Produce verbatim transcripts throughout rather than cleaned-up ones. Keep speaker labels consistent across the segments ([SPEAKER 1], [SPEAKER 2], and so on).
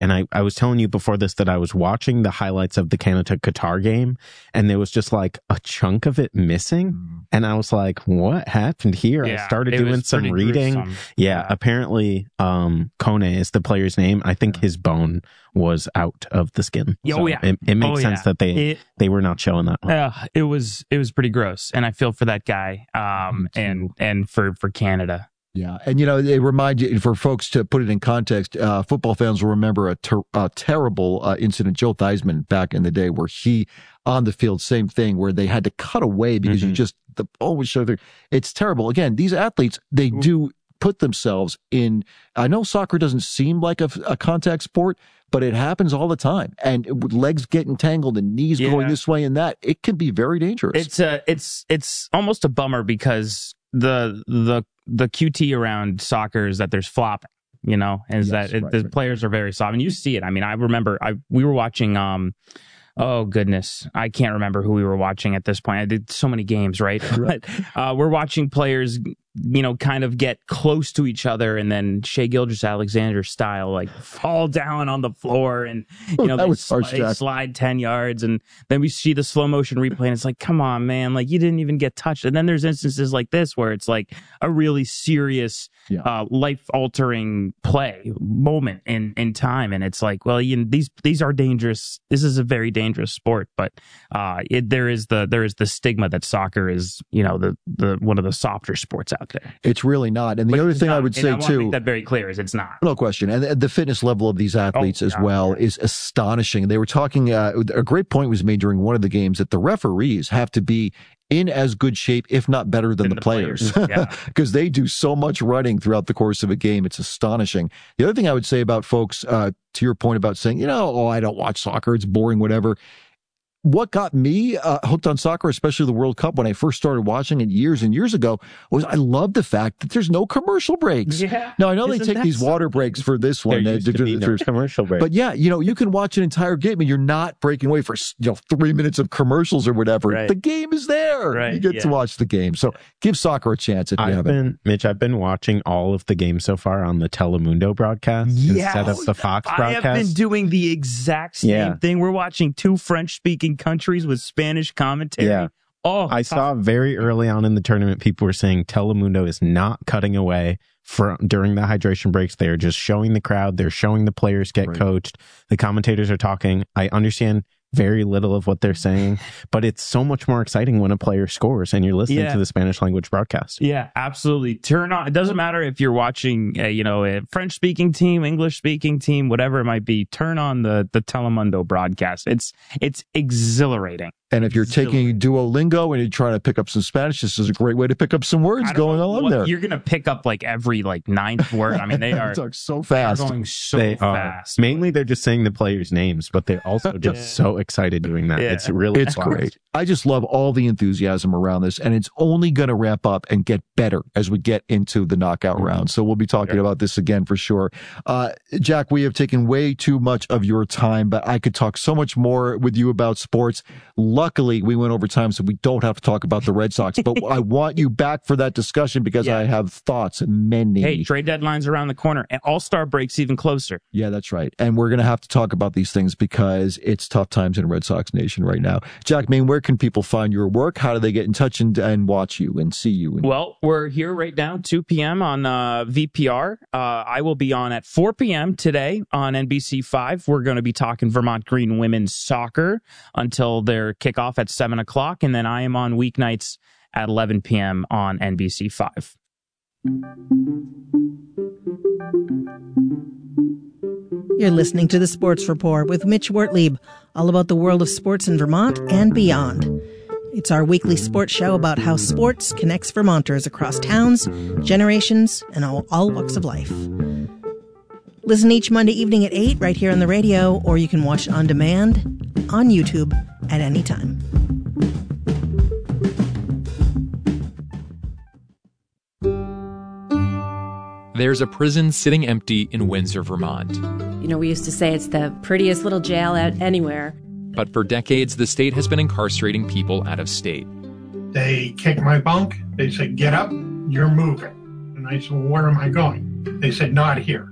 [SPEAKER 1] and I, I was telling you before this that I was watching the highlights of the Canada-Qatar game, and there was just like a chunk of it missing. Mm. And I was like, what happened here? Yeah, I started doing some reading. Yeah, yeah, apparently um, Kone is the player's name. I think his bone was out of the skin.
[SPEAKER 2] Oh,
[SPEAKER 1] so
[SPEAKER 2] yeah.
[SPEAKER 1] It, it makes
[SPEAKER 2] oh,
[SPEAKER 1] sense
[SPEAKER 2] yeah.
[SPEAKER 1] that they
[SPEAKER 2] it,
[SPEAKER 1] they were not showing that one.
[SPEAKER 2] Uh, it was it was pretty gross, and I feel for that guy um, and and for, for Canada.
[SPEAKER 3] Yeah, and you know, they remind you, for folks to put it in context, uh, football fans will remember a, ter- a terrible uh, incident, Joe Theismann, back in the day, where he, on the field, same thing, where they had to cut away because mm-hmm. you just, the always show there. It's terrible. Again, these athletes, they Ooh. do put themselves in, I know soccer doesn't seem like a, a contact sport, but it happens all the time. And with legs getting tangled and knees yeah. going this way and that, it can be very dangerous.
[SPEAKER 2] It's a, it's, it's almost a bummer because the, the, the Q T around soccer is that there's flopping, you know, is yes, that it, right, the right. players are very soft. And you see it. I mean, I remember I we were watching, um, oh, goodness, I can't remember who we were watching at this point. I did so many games, right? right. But uh, we're watching players, you know, kind of get close to each other and then Shea Gilgeous-Alexander style, like fall down on the floor and, you know,
[SPEAKER 3] that
[SPEAKER 2] they,
[SPEAKER 3] was
[SPEAKER 2] sl- they slide ten yards. And then we see the slow motion replay and it's like, come on, man, like you didn't even get touched. And then there's instances like this where it's like a really serious, yeah. uh, life altering play moment in, in time. And it's like, well, you know, these, these are dangerous. This is a very dangerous sport, but uh, it, there is the, there is the stigma that soccer is, you know, the, the, one of the softer sports out there.
[SPEAKER 3] It's really not. And the but other thing
[SPEAKER 2] not,
[SPEAKER 3] I would say
[SPEAKER 2] I
[SPEAKER 3] too,
[SPEAKER 2] make that very clear, is it's not.
[SPEAKER 3] No question. And the fitness level of these athletes oh, as well yeah. is astonishing. They were talking, uh, a great point was made during one of the games that the referees have to be in as good shape, if not better than the, the players, because yeah. they do so much running throughout the course of a game. It's astonishing. The other thing I would say about folks, uh, to your point about saying, you know, oh, I don't watch soccer, it's boring, whatever. What got me uh, hooked on soccer, especially the World Cup, when I first started watching it years and years ago, was I love the fact that there's no commercial breaks.
[SPEAKER 2] Yeah.
[SPEAKER 3] Now, I know Isn't they take these water breaks for this one.
[SPEAKER 1] There used to be no commercial break.
[SPEAKER 3] But yeah, you know, you can watch an entire game and you're not breaking away for, you know, three minutes of commercials or whatever.
[SPEAKER 2] Right.
[SPEAKER 3] The game is there.
[SPEAKER 2] Right.
[SPEAKER 3] You get
[SPEAKER 2] yeah.
[SPEAKER 3] to watch the game. So give soccer a chance if you
[SPEAKER 1] I've
[SPEAKER 3] haven't.
[SPEAKER 1] Been, Mitch, I've been watching all of the games so far on the Telemundo broadcast
[SPEAKER 2] yes.
[SPEAKER 1] instead of the Fox
[SPEAKER 2] I
[SPEAKER 1] broadcast.
[SPEAKER 2] I have been doing the exact same
[SPEAKER 1] yeah.
[SPEAKER 2] thing. We're watching two French-speaking countries with Spanish commentary.
[SPEAKER 1] Yeah.
[SPEAKER 2] Oh,
[SPEAKER 1] I saw very early on in the tournament, people were saying Telemundo is not cutting away from during the hydration breaks. They're just showing the crowd. They're showing the players get right. coached. The commentators are talking. I understand very little of what they're saying, but it's so much more exciting when a player scores and you're listening
[SPEAKER 2] yeah.
[SPEAKER 1] to the Spanish language broadcast.
[SPEAKER 2] Yeah, absolutely. Turn on. It doesn't matter if you're watching, a, you know, a French speaking team, English speaking team, whatever it might be. Turn on the the Telemundo broadcast. It's it's exhilarating.
[SPEAKER 3] And if you're taking Duolingo and you're trying to pick up some Spanish, this is a great way to pick up some words going along there.
[SPEAKER 2] You're going to pick up like every like ninth word. I mean, they are
[SPEAKER 3] talk so fast.
[SPEAKER 2] They're going so
[SPEAKER 1] they
[SPEAKER 2] fast.
[SPEAKER 1] Are. Mainly, they're just saying the players' names, but they're also just yeah. so excited doing that. Yeah. It's really
[SPEAKER 3] it's
[SPEAKER 1] fun.
[SPEAKER 3] great. I just love all the enthusiasm around this, and it's only going to ramp up and get better as we get into the knockout mm-hmm. round. So we'll be talking yeah. about this again for sure. Uh, Jack, we have taken way too much of your time, but I could talk so much more with you about sports. Luckily, we went over time, so we don't have to talk about the Red Sox, but I want you back for that discussion because yeah. I have thoughts, many.
[SPEAKER 2] Hey, trade deadline's around the corner, and All-Star break's even closer.
[SPEAKER 3] Yeah, that's right. And we're going to have to talk about these things because it's tough times in Red Sox Nation right now. Jack Maine, where can people find your work? How do they get in touch and, and watch you and see you? And-
[SPEAKER 2] well, we're here right now, two p.m. on uh, V P R. Uh, I will be on at four p.m. today on N B C five. We're going to be talking Vermont Green women's soccer until their kickoff at seven o'clock, and then I am on weeknights at eleven p.m. on N B C five.
[SPEAKER 4] You're listening to the Sports Report with Mitch Wortlieb, all about the world of sports in Vermont and beyond. It's our weekly sports show about how sports connects Vermonters across towns, generations, and all, all walks of life. Listen each Monday evening at eight right here on the radio, or you can watch it on demand on YouTube at any time.
[SPEAKER 5] There's a prison sitting empty in Windsor, Vermont.
[SPEAKER 6] You know, we used to say it's the prettiest little jail out anywhere.
[SPEAKER 5] But for decades, the state has been incarcerating people out of state.
[SPEAKER 7] They kicked my bunk. They said, get up, you're moving. And I said, well, where am I going? They said, not here.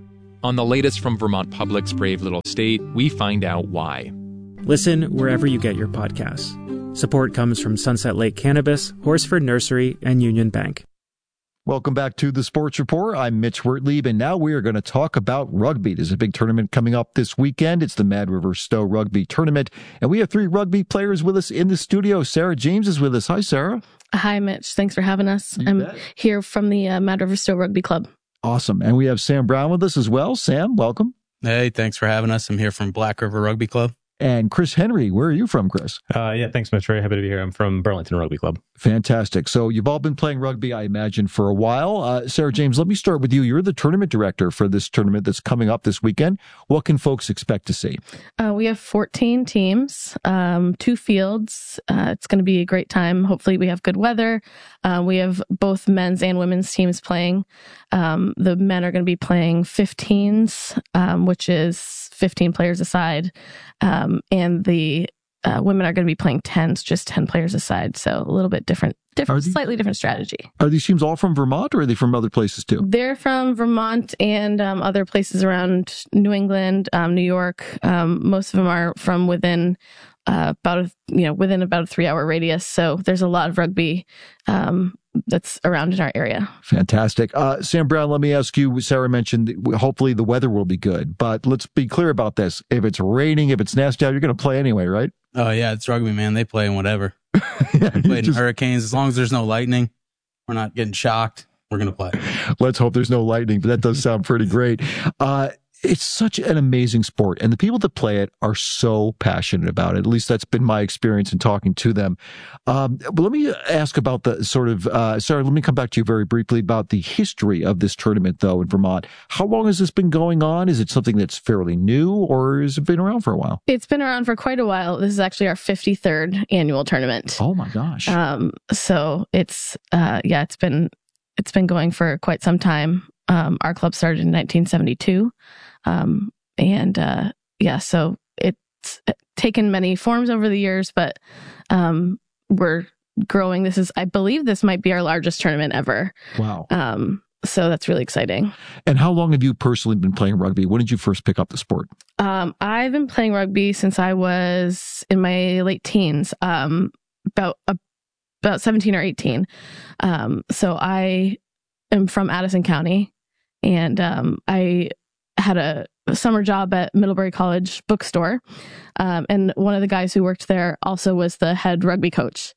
[SPEAKER 5] On the latest from Vermont Public's Brave Little State, we find out why.
[SPEAKER 8] Listen wherever you get your podcasts. Support comes from Sunset Lake Cannabis, Horsford Nursery, and Union Bank.
[SPEAKER 3] Welcome back to the Sports Report. I'm Mitch Wertlieb, and now we are going to talk about rugby. There's a big tournament coming up this weekend. It's the Mad River Stowe Rugby Tournament, and we have three rugby players with us in the studio. Sarah James is with us. Hi, Sarah.
[SPEAKER 9] Hi, Mitch. Thanks for having us.
[SPEAKER 3] You
[SPEAKER 9] I'm
[SPEAKER 3] bet.
[SPEAKER 9] here from the uh, Mad River Stowe Rugby Club.
[SPEAKER 3] Awesome. And we have Sam Brown with us as well. Sam, welcome.
[SPEAKER 10] Hey, thanks for having us. I'm here from Black River Rugby Club.
[SPEAKER 3] And Chris Henry, where are you from, Chris?
[SPEAKER 11] Uh, yeah, thanks, Mitch. Very happy to be here. I'm from Burlington Rugby Club.
[SPEAKER 3] Fantastic. So you've all been playing rugby, I imagine, for a while. Uh, Sarah James, let me start with you. You're the tournament director for this tournament that's coming up this weekend. What can folks expect to see?
[SPEAKER 9] Uh, we have fourteen teams, um, two fields. Uh, it's going to be a great time. Hopefully we have good weather. Uh, we have both men's and women's teams playing. Um, the men are going to be playing fifteens, um, which is fifteen players aside. Um, and the uh, women are going to be playing tens, just ten players aside. So a little bit different, different, these, slightly different strategy.
[SPEAKER 3] Are these teams all from Vermont, or are they from other places too?
[SPEAKER 9] They're from Vermont and um, other places around New England, um, New York. Um, most of them are from within uh, about a, you know within about a three hour radius. So there's a lot of rugby um, that's around in our area.
[SPEAKER 3] Fantastic. Uh, Sam Brown, let me ask you, Sarah mentioned that hopefully the weather will be good, but let's be clear about this. If it's raining, if it's nasty out, you're going to play anyway, right?
[SPEAKER 10] Oh, yeah, it's rugby, man. They play in whatever. yeah, they play in just... hurricanes. As long as there's no lightning, we're not getting shocked, we're going to play.
[SPEAKER 3] Let's hope there's no lightning, but that does sound pretty great. Uh, It's such an amazing sport, and the people that play it are so passionate about it. At least that's been my experience in talking to them. Um, but let me ask about the sort of, uh, Sarah, let me come back to you very briefly about the history of this tournament, though, in Vermont. How long has this been going on? Is it something that's fairly new, or has it been around for a while?
[SPEAKER 9] It's been around for quite a while. This is actually our fifty-third annual tournament.
[SPEAKER 3] Oh, my gosh.
[SPEAKER 9] Um, so it's, uh, yeah, it's been, it's been going for quite some time. Um, our club started in nineteen seventy-two. Um, and, uh, yeah, so it's taken many forms over the years, but, um, we're growing. This is, I believe this might be our largest tournament ever.
[SPEAKER 3] Wow.
[SPEAKER 9] Um, so that's really exciting.
[SPEAKER 3] And how long have you personally been playing rugby? When did you first pick up the sport?
[SPEAKER 9] Um, I've been playing rugby since I was in my late teens, um, about, uh, about seventeen or eighteen. Um, so I am from Addison County, and, um, I had a summer job at Middlebury College bookstore. Um, and one of the guys who worked there also was the head rugby coach.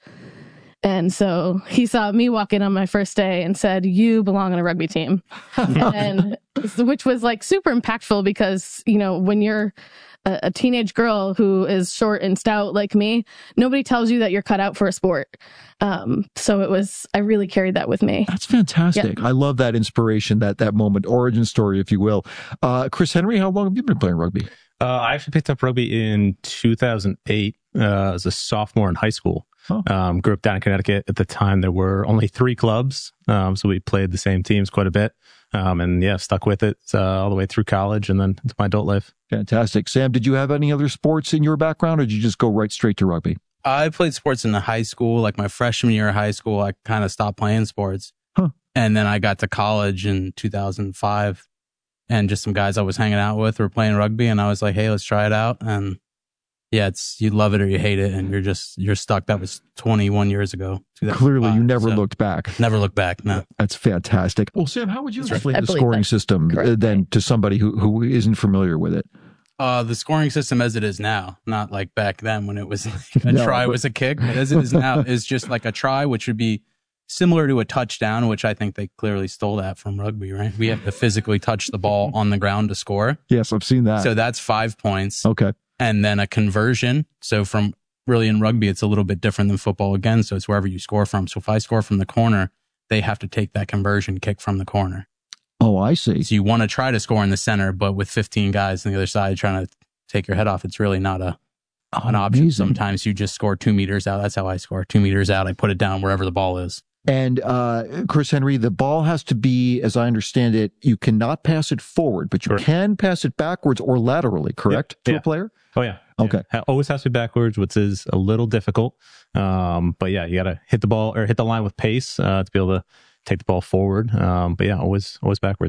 [SPEAKER 9] And so he saw me walk in on my first day and said, "You belong on a rugby team." and which was like super impactful because, you know, when you're a, a teenage girl who is short and stout like me, nobody tells you that you're cut out for a sport. Um, so it was, I really carried that with me.
[SPEAKER 3] That's fantastic. Yep. I love that inspiration, that, that moment, origin story, if you will. Uh, Chris Henry, how long have you been playing rugby?
[SPEAKER 11] Uh, I actually picked up rugby in two thousand eight uh, as a sophomore in high school. Oh. Um, grew up down in Connecticut. At the time, there were only three clubs. Um, so we played the same teams quite a bit. Um, and yeah, stuck with it uh, all the way through college and then into my adult life.
[SPEAKER 3] Fantastic. Sam, did you have any other sports in your background, or did you just go right straight to rugby?
[SPEAKER 10] I played sports in the high school. Like my freshman year of high school, I kind of stopped playing sports.
[SPEAKER 3] Huh.
[SPEAKER 10] And then I got to college in two thousand five, and just some guys I was hanging out with were playing rugby, and I was like, "Hey, let's try it out." And yeah, it's, you love it or you hate it, and you're just, you're stuck. That was twenty-one years ago.
[SPEAKER 3] Clearly, you never so looked back.
[SPEAKER 10] Never looked back, no.
[SPEAKER 3] That's fantastic. Well, Sam, how would you explain the scoring
[SPEAKER 9] that.
[SPEAKER 3] system
[SPEAKER 9] Correct.
[SPEAKER 3] then to somebody who, who isn't familiar with it?
[SPEAKER 10] Uh, the scoring system as it is now, not like back then when it was like a
[SPEAKER 3] No,
[SPEAKER 10] try
[SPEAKER 3] but-
[SPEAKER 10] was a kick, but as it is now, is just like a try, which would be similar to a touchdown, which I think they clearly stole that from rugby, right? We have to physically touch the ball on the ground to score.
[SPEAKER 3] Yes, I've seen that.
[SPEAKER 10] So that's five points.
[SPEAKER 3] Okay.
[SPEAKER 10] And then a conversion. So from really in rugby, it's a little bit different than football again. So it's wherever you score from. So if I score from the corner, they have to take that conversion kick from the corner.
[SPEAKER 3] Oh, I see.
[SPEAKER 10] So you want to try to score in the center, but with fifteen guys on the other side trying to take your head off, it's really not a
[SPEAKER 3] Oh,
[SPEAKER 10] an option.
[SPEAKER 3] amazing.
[SPEAKER 10] Sometimes you just score two meters out. That's how I score. Two meters out. I put it down wherever the ball is.
[SPEAKER 3] And uh, Chris Henry, the ball has to be, as I understand it, you cannot pass it forward, but you
[SPEAKER 11] Correct.
[SPEAKER 3] can pass it backwards or laterally, correct,
[SPEAKER 11] Yep.
[SPEAKER 3] to
[SPEAKER 11] Yeah.
[SPEAKER 3] a player?
[SPEAKER 11] Oh, yeah.
[SPEAKER 3] Okay.
[SPEAKER 11] Yeah. Always has to be backwards, which is a little difficult. Um, but yeah, you got to hit the ball or hit the line with pace uh, to be able to take the ball forward. Um, but yeah, always always backwards.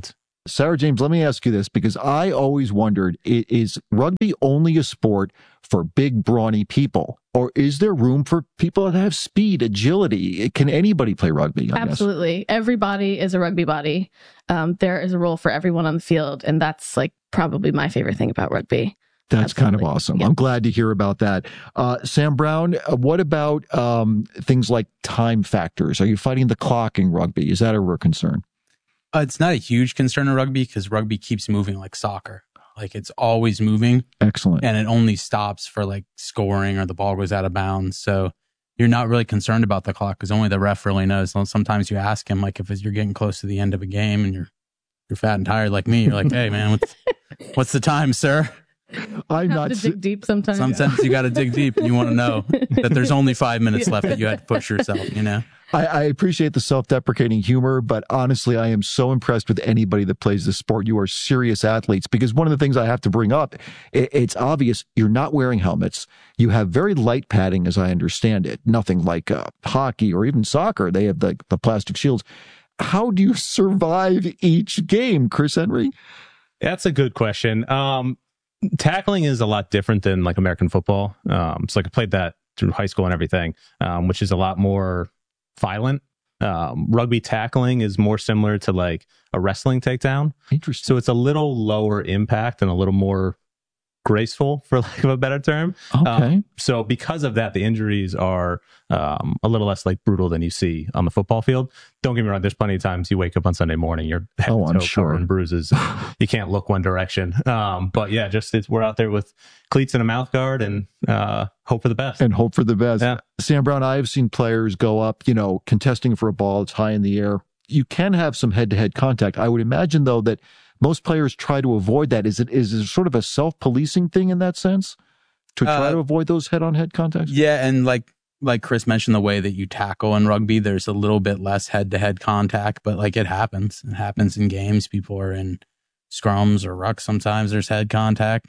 [SPEAKER 3] Sarah James, let me ask you this, because I always wondered, is rugby only a sport for big, brawny people? Or is there room for people that have speed, agility? Can anybody play rugby? I
[SPEAKER 9] Absolutely.
[SPEAKER 3] guess?
[SPEAKER 9] Everybody is a rugby body. Um, there is a role for everyone on the field. And that's like probably my favorite thing about rugby.
[SPEAKER 3] That's
[SPEAKER 9] Absolutely.
[SPEAKER 3] kind of awesome. Yeah. I'm glad to hear about that. Uh, Sam Brown, what about um, things like time factors? Are you fighting the clock in rugby? Is that ever a concern?
[SPEAKER 10] Uh, it's not a huge concern in rugby because rugby keeps moving like soccer. Like it's always moving.
[SPEAKER 3] Excellent.
[SPEAKER 10] And it only stops for like scoring or the ball goes out of bounds. So you're not really concerned about the clock because only the ref really knows. So sometimes you ask him, like if you're getting close to the end of a game and you're you're fat and tired like me, you're like, hey man, what's, what's the time, sir?
[SPEAKER 3] I'm not
[SPEAKER 9] to dig deep sometimes.
[SPEAKER 10] Sometimes you got to dig deep and you want to know that there's only five minutes left that you had to push yourself, you know?
[SPEAKER 3] I, I appreciate the self-deprecating humor, but honestly, I am so impressed with anybody that plays this sport. You are serious athletes because one of the things I have to bring up, it, it's obvious you're not wearing helmets. You have very light padding, as I understand it. Nothing like uh, hockey or even soccer. They have the, the plastic shields. How do you survive each game, Chris Henry?
[SPEAKER 11] That's a good question. Um, tackling is a lot different than like American football. Um, so like I played that through high school and everything, um, which is a lot more violent. Um, rugby tackling is more similar to like a wrestling takedown.
[SPEAKER 3] Interesting.
[SPEAKER 11] So it's a little lower impact and a little more graceful, for lack of a better term.
[SPEAKER 3] Okay.
[SPEAKER 11] Um, so because of that, the injuries are um, a little less like brutal than you see on the football field. Don't get me wrong. There's plenty of times you wake up on Sunday morning, you're head
[SPEAKER 3] oh,
[SPEAKER 11] to
[SPEAKER 3] I'm
[SPEAKER 11] toe
[SPEAKER 3] sure.
[SPEAKER 11] covered in bruises. You can't look one direction. Um, but yeah, just it's, we're out there with cleats and a mouth guard and uh, hope for the best.
[SPEAKER 3] And hope for the best.
[SPEAKER 11] Yeah.
[SPEAKER 3] Sam Brown, I have seen players go up, you know, contesting for a ball. It's high in the air. You can have some head-to-head contact. I would imagine, though, that most players try to avoid that. Is it is it sort of a self-policing thing in that sense to try uh, to avoid those head-on-head contacts?
[SPEAKER 10] Yeah, and like like Chris mentioned, the way that you tackle in rugby, there's a little bit less head-to-head contact, but like it happens. It happens in games. People are in scrums or rucks. Sometimes there's head contact.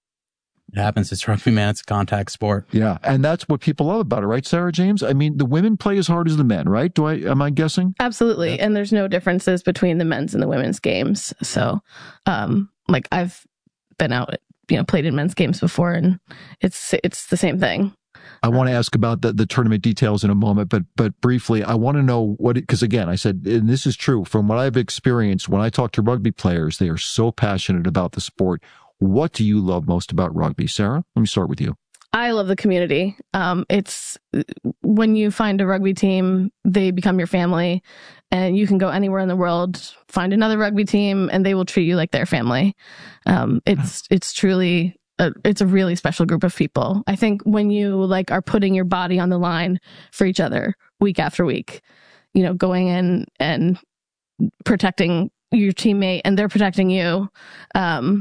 [SPEAKER 10] It happens. It's rugby, man. It's a contact sport.
[SPEAKER 3] Yeah, and that's what people love about it, right, Sarah James? I mean, the women play as hard as the men, right? Do I? Am I guessing?
[SPEAKER 9] Absolutely,
[SPEAKER 3] yeah.
[SPEAKER 9] And there's no differences between the men's and the women's games. So, um, like I've been out, you know, played in men's games before, and it's it's the same thing.
[SPEAKER 3] I want to ask about the, the tournament details in a moment, but but briefly, I want to know what, because again, I said, and this is true, from what I've experienced, when I talk to rugby players, they are so passionate about the sport. What do you love most about rugby? Sarah, let me start with you.
[SPEAKER 9] I love the community. Um, it's when you find a rugby team, they become your family, and you can go anywhere in the world, find another rugby team, and they will treat you like their family. Um, it's it's truly a, it's a really special group of people. I think when you like are putting your body on the line for each other week after week, you know, going in and protecting your teammate, and they're protecting you. Um,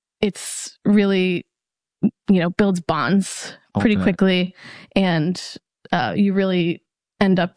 [SPEAKER 9] it's really, you know, builds bonds pretty okay. quickly, and uh, you really end up,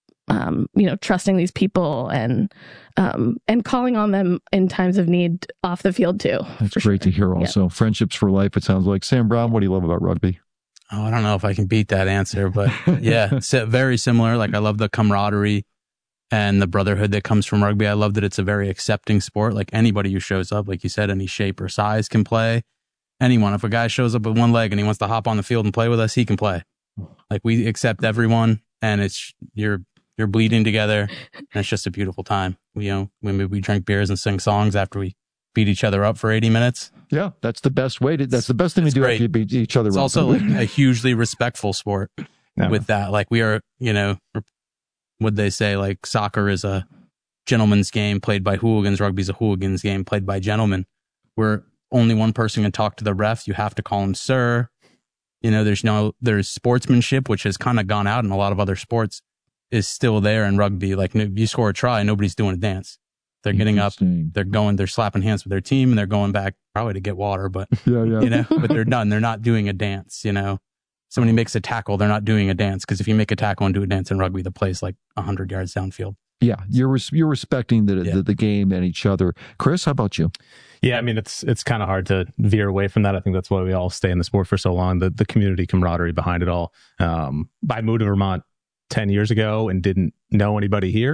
[SPEAKER 9] um, you know, trusting these people and um, and calling on them in times of need off the field too.
[SPEAKER 3] That's great
[SPEAKER 9] sure.
[SPEAKER 3] to hear. Also, yeah. Friendships for life. It sounds like. Sam Brown, what do you love about rugby?
[SPEAKER 10] Oh, I don't know if I can beat that answer, but yeah, it's very similar. Like I love the camaraderie and the brotherhood that comes from rugby. I love that it's a very accepting sport. Like anybody who shows up, like you said, any shape or size can play. Anyone. If a guy shows up with one leg and he wants to hop on the field and play with us, he can play. Like we accept everyone, and it's you're you're bleeding together, and it's just a beautiful time. We, you know, we we drink beers and sing songs after we beat each other up for eighty minutes.
[SPEAKER 3] Yeah, that's the best way to. That's the best thing it's to do great. After you beat each other
[SPEAKER 10] it's
[SPEAKER 3] up.
[SPEAKER 10] It's also like a hugely respectful sport. Yeah. With that, like we are, you know, would they say like soccer is a gentleman's game played by hooligans, rugby's a hooligans game played by gentlemen. We're only one person can talk to the ref. You have to call him sir. You know, there's no, there's sportsmanship, which has kind of gone out in a lot of other sports, is still there in rugby. Like you score a try, nobody's doing a dance. They're getting up, they're going, they're slapping hands with their team, and they're going back probably to get water, but,
[SPEAKER 3] yeah, yeah.
[SPEAKER 10] you know, but they're done. They're not doing a dance, you know. Somebody makes a tackle, they're not doing a dance, because if you make a tackle and do a dance in rugby, the play's like one hundred yards downfield.
[SPEAKER 3] Yeah, you're res- you're respecting the, yeah. the the game and each other. Chris, how about you?
[SPEAKER 11] Yeah, I mean, it's it's kind of hard to veer away from that. I think that's why we all stay in the sport for so long, the the community camaraderie behind it all. Um, I moved to Vermont ten years ago and didn't know anybody here.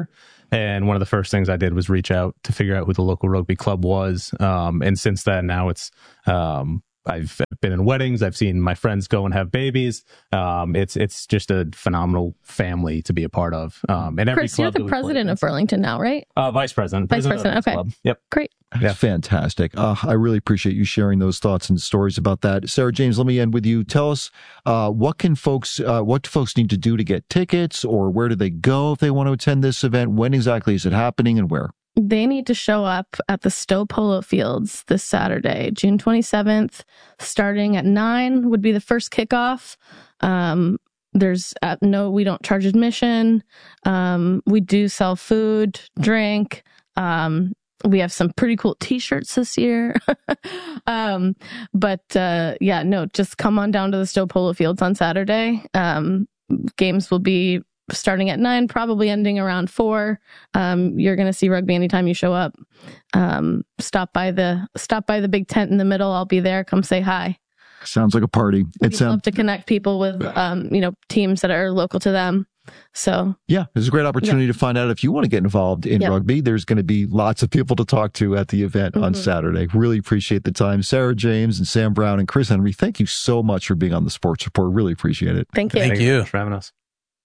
[SPEAKER 11] And one of the first things I did was reach out to figure out who the local rugby club was. Um, and since then, now it's, um, I've been in weddings. I've seen my friends go and have babies. Um, it's it's just a phenomenal family to be a part of. Um, and every
[SPEAKER 9] Chris,
[SPEAKER 11] club
[SPEAKER 9] you're the president of Burlington now, right?
[SPEAKER 11] Uh, vice president.
[SPEAKER 9] Vice president. Okay.
[SPEAKER 11] Club. Yep.
[SPEAKER 9] Great.
[SPEAKER 3] Yeah. Fantastic. Uh, I really appreciate you sharing those thoughts and stories about that. Sarah James, let me end with you. Tell us uh, what can folks, uh, what do folks need to do to get tickets, or where do they go if they want to attend this event? When exactly is it happening, and where?
[SPEAKER 9] They need to show up at the Stowe Polo Fields this Saturday, June twenty-seventh, starting at nine would be the first kickoff. Um, there's uh, no, we don't charge admission. Um, we do sell food, drink. Um, we have some pretty cool t-shirts this year. um, but, uh, yeah, no, just come on down to the Stowe Polo Fields on Saturday. Um, games will be starting at nine, probably ending around four. Um, you're going to see rugby anytime you show up. Um, stop by the stop by the big tent in the middle. I'll be there. Come say hi.
[SPEAKER 3] Sounds like a party.
[SPEAKER 9] We'd
[SPEAKER 3] It's um,
[SPEAKER 9] love to connect people with um, you know, teams that are local to them. So
[SPEAKER 3] yeah, it's a great opportunity
[SPEAKER 9] yeah.
[SPEAKER 3] to find out if you want to get involved in
[SPEAKER 9] yeah.
[SPEAKER 3] rugby. There's going to be lots of people to talk to at the event mm-hmm. on Saturday. Really appreciate the time. Sarah James and Sam Brown and Chris Henry, thank you so much for being on the Sports Report. Really appreciate it.
[SPEAKER 9] Thank you.
[SPEAKER 11] Thank you for having us.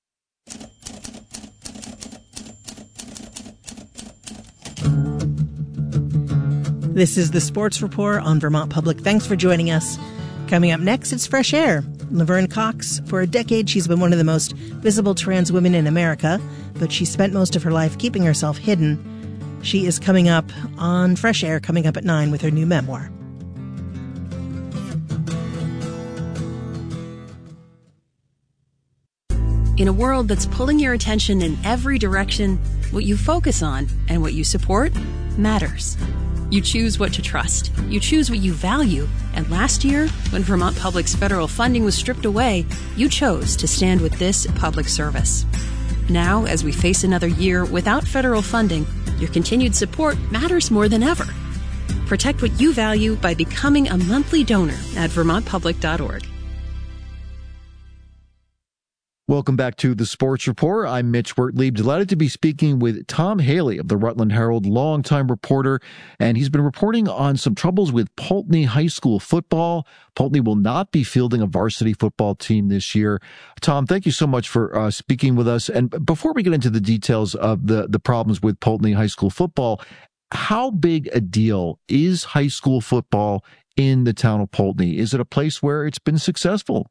[SPEAKER 4] This is the Sports Report on Vermont Public. Thanks for joining us. Coming up next, it's Fresh Air. Laverne Cox. For a decade, she's been one of the most visible trans women in America, but she spent most of her life keeping herself hidden. She is coming up on Fresh Air, coming up at nine with her new memoir.
[SPEAKER 12] In a world that's pulling your attention in every direction, what you focus on and what you support matters. You choose what to trust. You choose what you value. And last year, when Vermont Public's federal funding was stripped away, you chose to stand with this public service. Now, as we face another year without federal funding, your continued support matters more than ever. Protect what you value by becoming a monthly donor at vermont public dot org.
[SPEAKER 3] Welcome back to the Sports Report. I'm Mitch Wertlieb, delighted to be speaking with Tom Haley of the Rutland Herald, longtime reporter, and he's been reporting on some troubles with Poultney High School football. Poultney will not be fielding a varsity football team this year. Tom, thank you so much for uh, speaking with us. And before we get into the details of the, the problems with Poultney High School football, how big a deal is high school football in the town of Poultney? Is it a place where it's been successful?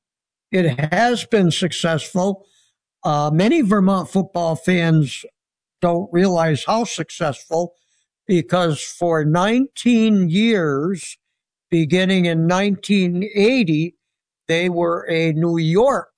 [SPEAKER 13] It has been successful. Uh, many Vermont football fans don't realize how successful, because for nineteen years, beginning in nineteen eighty, they were a New York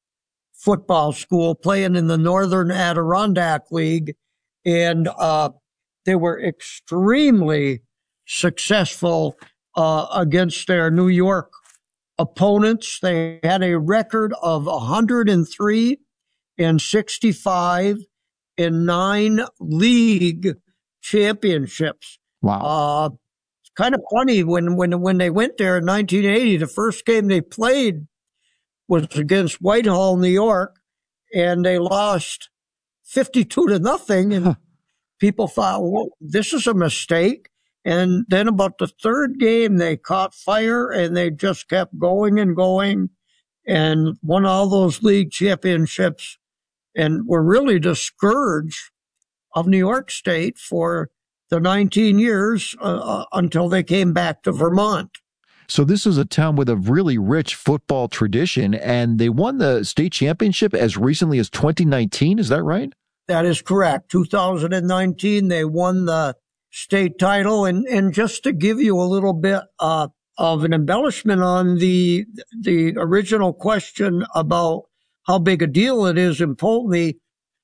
[SPEAKER 13] football school playing in the Northern Adirondack League, and uh, they were extremely successful uh, against their New York opponents. They had a record of one hundred three and sixty-five in nine league championships.
[SPEAKER 3] Wow.
[SPEAKER 13] Uh, it's kind of funny when, when, when they went there in nineteen eighty, the first game they played was against Whitehall, New York, and they lost fifty-two to nothing. And people thought, well, this is a mistake. And then about the third game, they caught fire and they just kept going and going and won all those league championships, and were really the scourge of New York State for the nineteen years uh, until they came back to Vermont.
[SPEAKER 3] So this is a town with a really rich football tradition, and they won the state championship as recently as twenty nineteen. Is that right?
[SPEAKER 13] That is correct. two thousand nineteen, they won the state title. And, and just to give you a little bit uh, of an embellishment on the the original question about how big a deal it is in Poultney,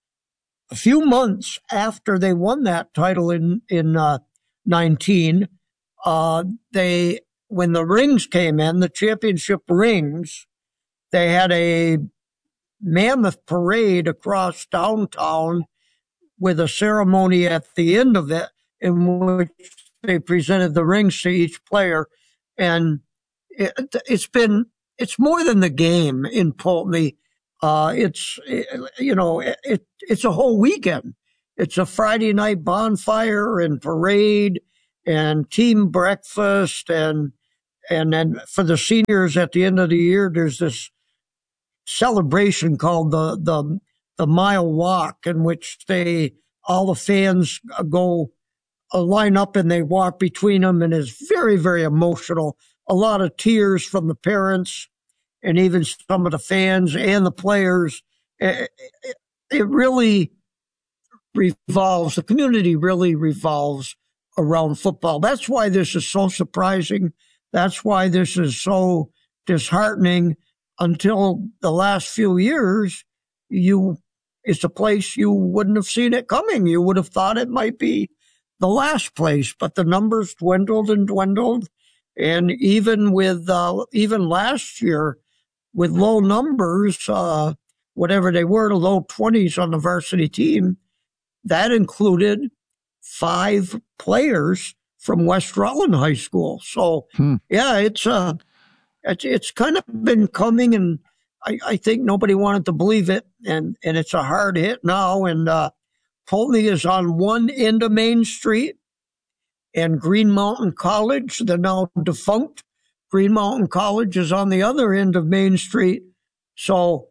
[SPEAKER 13] a few months after they won that title in in uh, nineteen, uh, they when the rings came in, the championship rings, they had a mammoth parade across downtown with a ceremony at the end of it, in which they presented the rings to each player. And it, it's been, it's more than the game in Poultney. Uh, it's, it, you know, it, it's a whole weekend. it's a Friday night bonfire and parade and team breakfast. And, and then for the seniors at the end of the year, there's this celebration called the, the, the mile walk, in which they, all the fans go uh, line up and they walk between them, and it's very, very emotional. A lot of tears from the parents and even some of the fans and the players. It, it, it really revolves, the community really revolves around football. That's why this is so surprising. That's why this is so disheartening. Until the last few years, you, it's a place you wouldn't have seen it coming. You would have thought it might be the last place, but the numbers dwindled and dwindled. And even with, uh, even last year, with low numbers, uh, whatever they were, the low twenties on the varsity team, that included five players from West Rutland High School. So, hmm. yeah, it's, uh, it's, it's kind of been coming, and I, I think nobody wanted to believe it. And, and it's a hard hit now. And, uh, Poultney is on one end of Main Street, and Green Mountain College, the now defunct Green Mountain College, is on the other end of Main Street. So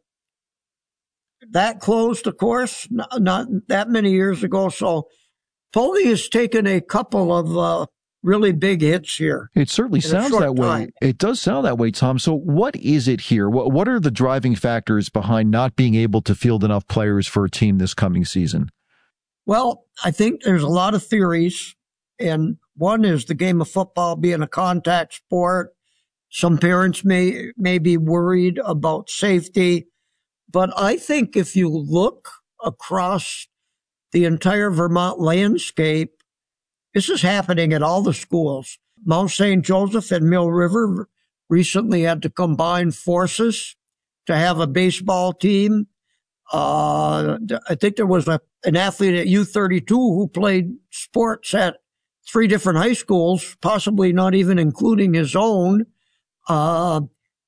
[SPEAKER 13] that closed, of course, not, not that many years ago. So Poultney has taken a couple of uh, really big hits here.
[SPEAKER 3] It certainly sounds that way.
[SPEAKER 13] Time.
[SPEAKER 3] It does sound that way, Tom. So what is it here? What, what are the driving factors behind not being able to field enough players for a team this coming season?
[SPEAKER 13] Well, I think there's a lot of theories, and one is the game of football being a contact sport. Some parents may, may be worried about safety, but I think if you look across the entire Vermont landscape, this is happening at all the schools. Mount Saint Joseph and Mill River recently had to combine forces to have a baseball team. Uh, I think there was a, an athlete at U thirty-two who played sports at three different high schools, possibly not even including his own. Uh,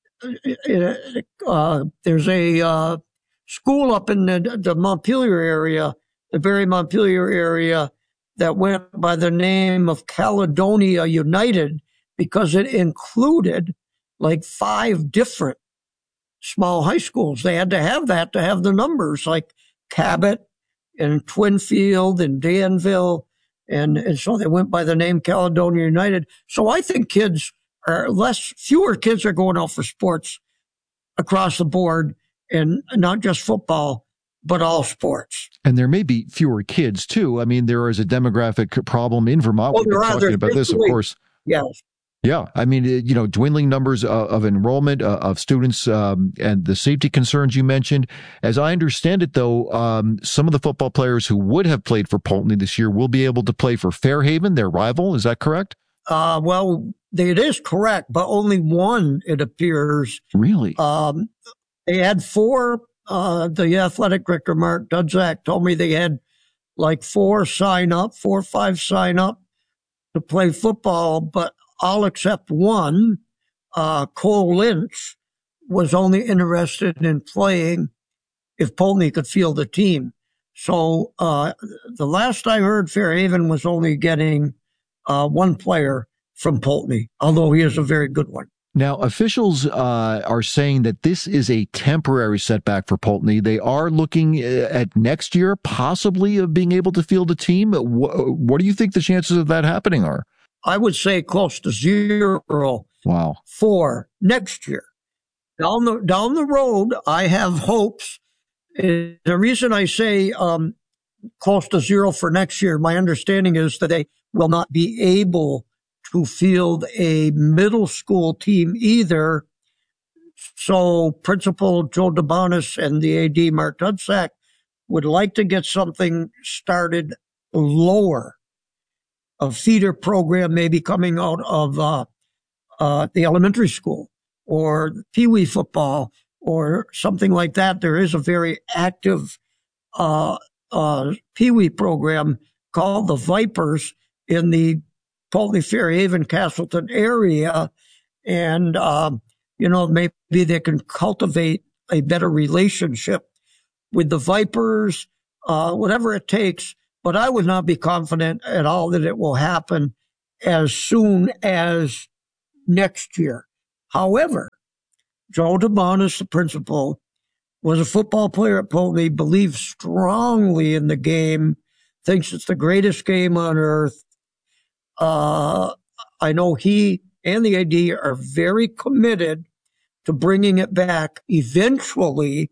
[SPEAKER 13] uh, there's a, uh, school up in the, the Montpelier area, the Barrie Montpelier area, that went by the name of Caledonia United because it included like five different small high schools. They had to have that to have the numbers, like Cabot and Twinfield and Danville. And, and so they went by the name Caledonia United. So I think kids are less, fewer kids are going out for sports across the board, and not just football, but all sports.
[SPEAKER 3] And there may be fewer kids too. I mean, there is a demographic problem in Vermont.
[SPEAKER 13] Well,
[SPEAKER 3] We've been talking about this, of course.
[SPEAKER 13] Yes.
[SPEAKER 3] Yeah, I mean, you know, dwindling numbers uh, of enrollment uh, of students um, and the safety concerns you mentioned. As I understand it, though, um, some of the football players who would have played for Poultney this year will be able to play for Fairhaven, their rival. Is that correct?
[SPEAKER 13] Uh, well, it is correct, but only one, it appears.
[SPEAKER 3] Really?
[SPEAKER 13] Um, they had four. Uh, the athletic director, Mark Dudzak, told me they had like four sign up, four or five sign up to play football, but all except one, uh, Cole Lynch, was only interested in playing if Poultney could field a team. So, uh, the last I heard, Fairhaven was only getting, uh, one player from Poultney, although he is a very good one.
[SPEAKER 3] Now, officials uh, are saying that this is a temporary setback for Poultney. They are looking at next year, possibly, of being able to field a team. What, what do you think the chances of that happening are?
[SPEAKER 13] I would say close to zero.
[SPEAKER 3] Wow.
[SPEAKER 13] For next year. Down the, down the road, I have hopes. The reason I say um, close to zero for next year, my understanding is that they will not be able to field a middle school team either. So Principal Joe DeBonis and the A D Mark Dudzak would like to get something started lower. A feeder program maybe coming out of uh, uh, the elementary school or Pee-wee football or something like that. There is a very active uh, uh, Pee-wee program called the Vipers in the Poultney, Fairhaven, Castleton area. And, um, you know, maybe they can cultivate a better relationship with the Vipers, uh, whatever it takes but I would not be confident at all that it will happen as soon as next year. However, Joe DeBonis, the principal, was a football player at Poultney, believes strongly in the game, thinks it's the greatest game on earth. Uh, I know he and the A D are very committed to bringing it back eventually.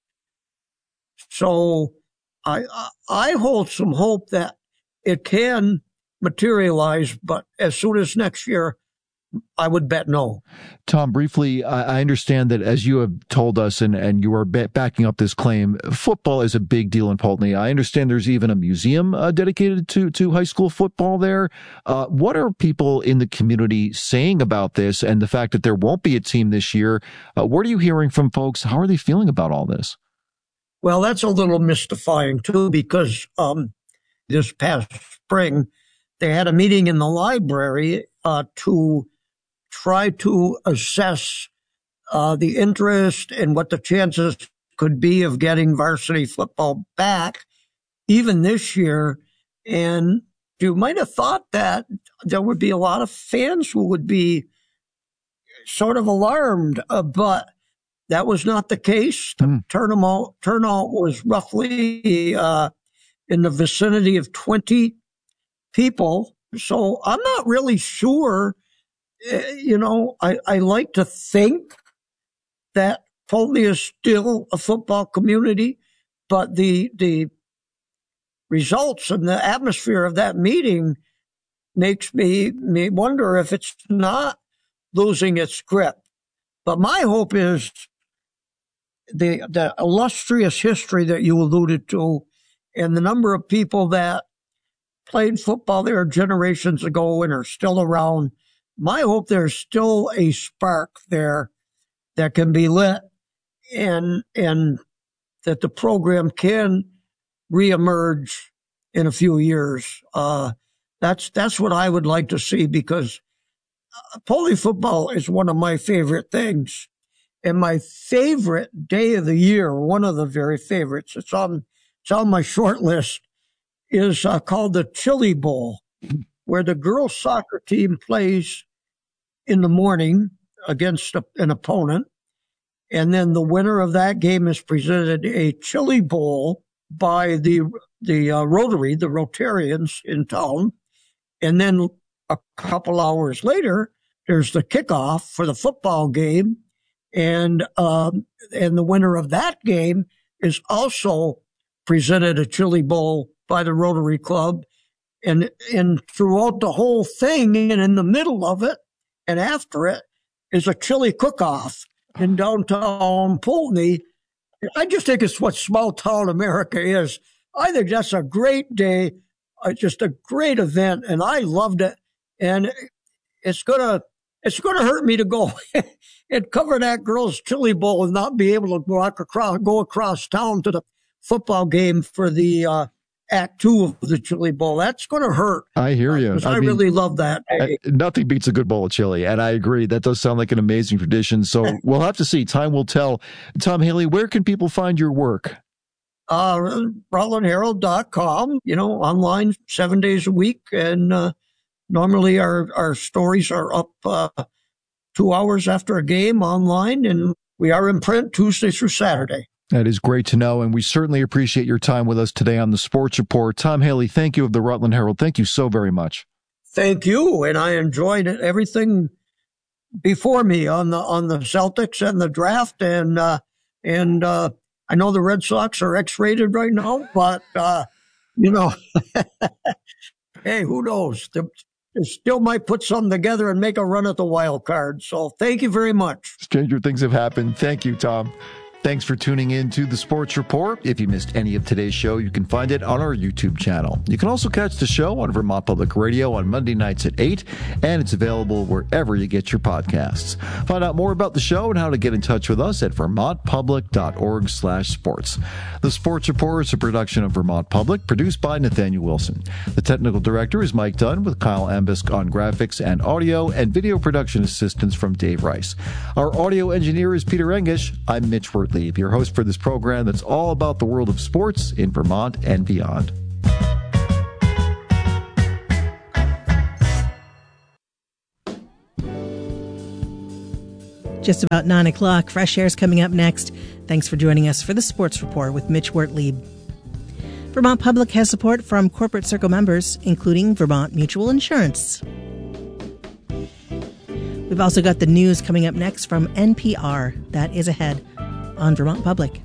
[SPEAKER 13] So I, I hold some hope that it can materialize, but as soon as next year, I would bet no.
[SPEAKER 3] Tom, briefly, I understand that as you have told us, and, and you are backing up this claim, football is a big deal in Poultney. I understand there's even a museum uh, dedicated to, to high school football there. Uh, what are people in the community saying about this and the fact that there won't be a team this year? Uh, what are you hearing from folks? How are they feeling about all this?
[SPEAKER 13] Well, that's a little mystifying, too, because um, this past spring, they had a meeting in the library uh, to try to assess uh, the interest and what the chances could be of getting varsity football back even this year. And you might have thought that there would be a lot of fans who would be sort of alarmed, uh, but that was not the case. The mm. turnout, turnout was roughly uh, in the vicinity of twenty people. So I'm not really sure. You know, I, I like to think that Poultney is still a football community, but the the results and the atmosphere of that meeting makes me, me wonder if it's not losing its grip. But my hope is the the illustrious history that you alluded to and the number of people that played football there generations ago and are still around. My hope there's still a spark there that can be lit and and that the program can reemerge in a few years. Uh, that's that's what I would like to see, because Poultney football is one of my favorite things. And my favorite day of the year, one of the very favorites, it's on it's on my short list, is uh, called the Chili Bowl, where the girls' soccer team plays in the morning against a, an opponent. And then the winner of that game is presented a chili bowl by the the uh, Rotary, the Rotarians in town. And then a couple hours later, there's the kickoff for the football game. And um, and the winner of that game is also presented a chili bowl by the Rotary Club. And, and throughout the whole thing and in the middle of it, and after it is a chili cook-off in downtown Poultney. I just think it's what small town America is. I think that's a great day, uh, just a great event, and I loved it. And it's gonna, it's gonna hurt me to go and cover that girl's chili bowl and not be able to walk across, go across town to the football game for the uh, Act Two of the Chili Bowl. That's going to hurt.
[SPEAKER 3] I hear you.
[SPEAKER 13] Uh, I, I mean, really love that.
[SPEAKER 3] Hey. Nothing beats a good bowl of chili, and I agree. That does sound like an amazing tradition. So we'll have to see. Time will tell. Tom Haley, where can people find your work?
[SPEAKER 13] Uh, Rutland Herald dot com, you know, online seven days a week. And uh, normally our, our stories are up uh, two hours after a game online, and we are in print Tuesday through Saturday.
[SPEAKER 3] That is great to know, and we certainly appreciate your time with us today on the Sports Report. Tom Haley, thank you of the Rutland Herald. Thank you so very much.
[SPEAKER 13] Thank you, and I enjoyed everything before me on the on the Celtics and the draft, and uh, and uh, I know the Red Sox are X-rated right now, but uh, you know, hey, who knows? They, they still might put something together and make a run at the wild card. So, thank you very much.
[SPEAKER 3] Stranger things have happened. Thank you, Tom. Thanks for tuning in to the Sports Report. If you missed any of today's show, you can find it on our YouTube channel. You can also catch the show on Vermont Public Radio on Monday nights at eight, and it's available wherever you get your podcasts. Find out more about the show and how to get in touch with us at vermontpublic.org slash sports. The Sports Report is a production of Vermont Public, produced by Nathaniel Wilson. The technical director is Mike Dunn, with Kyle Ambisk on graphics and audio, and video production assistance from Dave Rice. Our audio engineer is Peter Engish. I'm Mitch Wertley, your host for this program that's all about the world of sports in Vermont and beyond.
[SPEAKER 4] Just about nine o'clock. Fresh Air's coming up next. Thanks for joining us for the Sports Report with Mitch Wertlieb. Vermont Public has support from Corporate Circle members, including Vermont Mutual Insurance. We've also got the news coming up next from N P R. That is ahead on Vermont Public.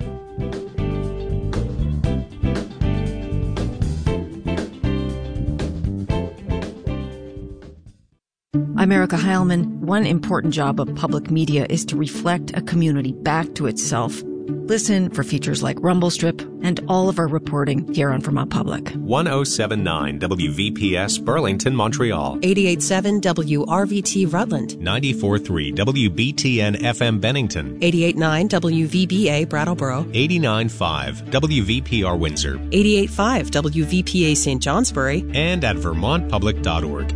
[SPEAKER 14] I'm Erica Heilman. One important job of public media is to reflect a community back to itself. Listen for features like Rumble Strip and all of our reporting here on Vermont Public.
[SPEAKER 15] one oh seven point nine W V P S Burlington, Montreal.
[SPEAKER 16] eighty-eight point seven W R V T Rutland.
[SPEAKER 15] ninety-four point three W B T N F M Bennington.
[SPEAKER 16] eighty-eight point nine W V B A Brattleboro.
[SPEAKER 15] eighty-nine point five W V P R Windsor.
[SPEAKER 16] eighty-eight point five W V P A Saint Johnsbury.
[SPEAKER 15] And at vermont public dot org.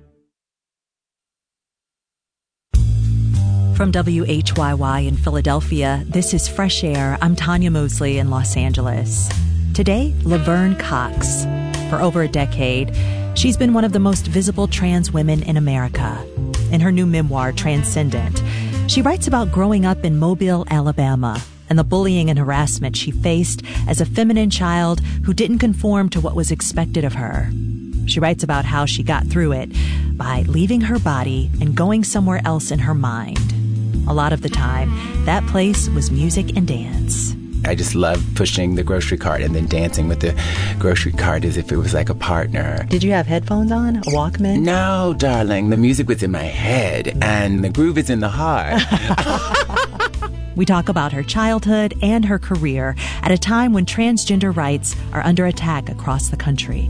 [SPEAKER 17] From W H Y Y in Philadelphia, this is Fresh Air. I'm Tanya Mosley in Los Angeles. Today, Laverne Cox. For over a decade, she's been one of the most visible trans women in America. In her new memoir, Transcendent, she writes about growing up in Mobile, Alabama, and the bullying and harassment she faced as a feminine child who didn't conform to what was expected of her. She writes about how she got through it by leaving her body and going somewhere else in her mind. A lot of the time, that place was music and dance.
[SPEAKER 18] I just loved pushing the grocery cart and then dancing with the grocery cart as if it was like a partner.
[SPEAKER 17] Did you have headphones on? A Walkman?
[SPEAKER 18] No, darling. The music was in my head and the groove is in the heart.
[SPEAKER 17] We talk about her childhood and her career at a time when transgender rights are under attack across the country.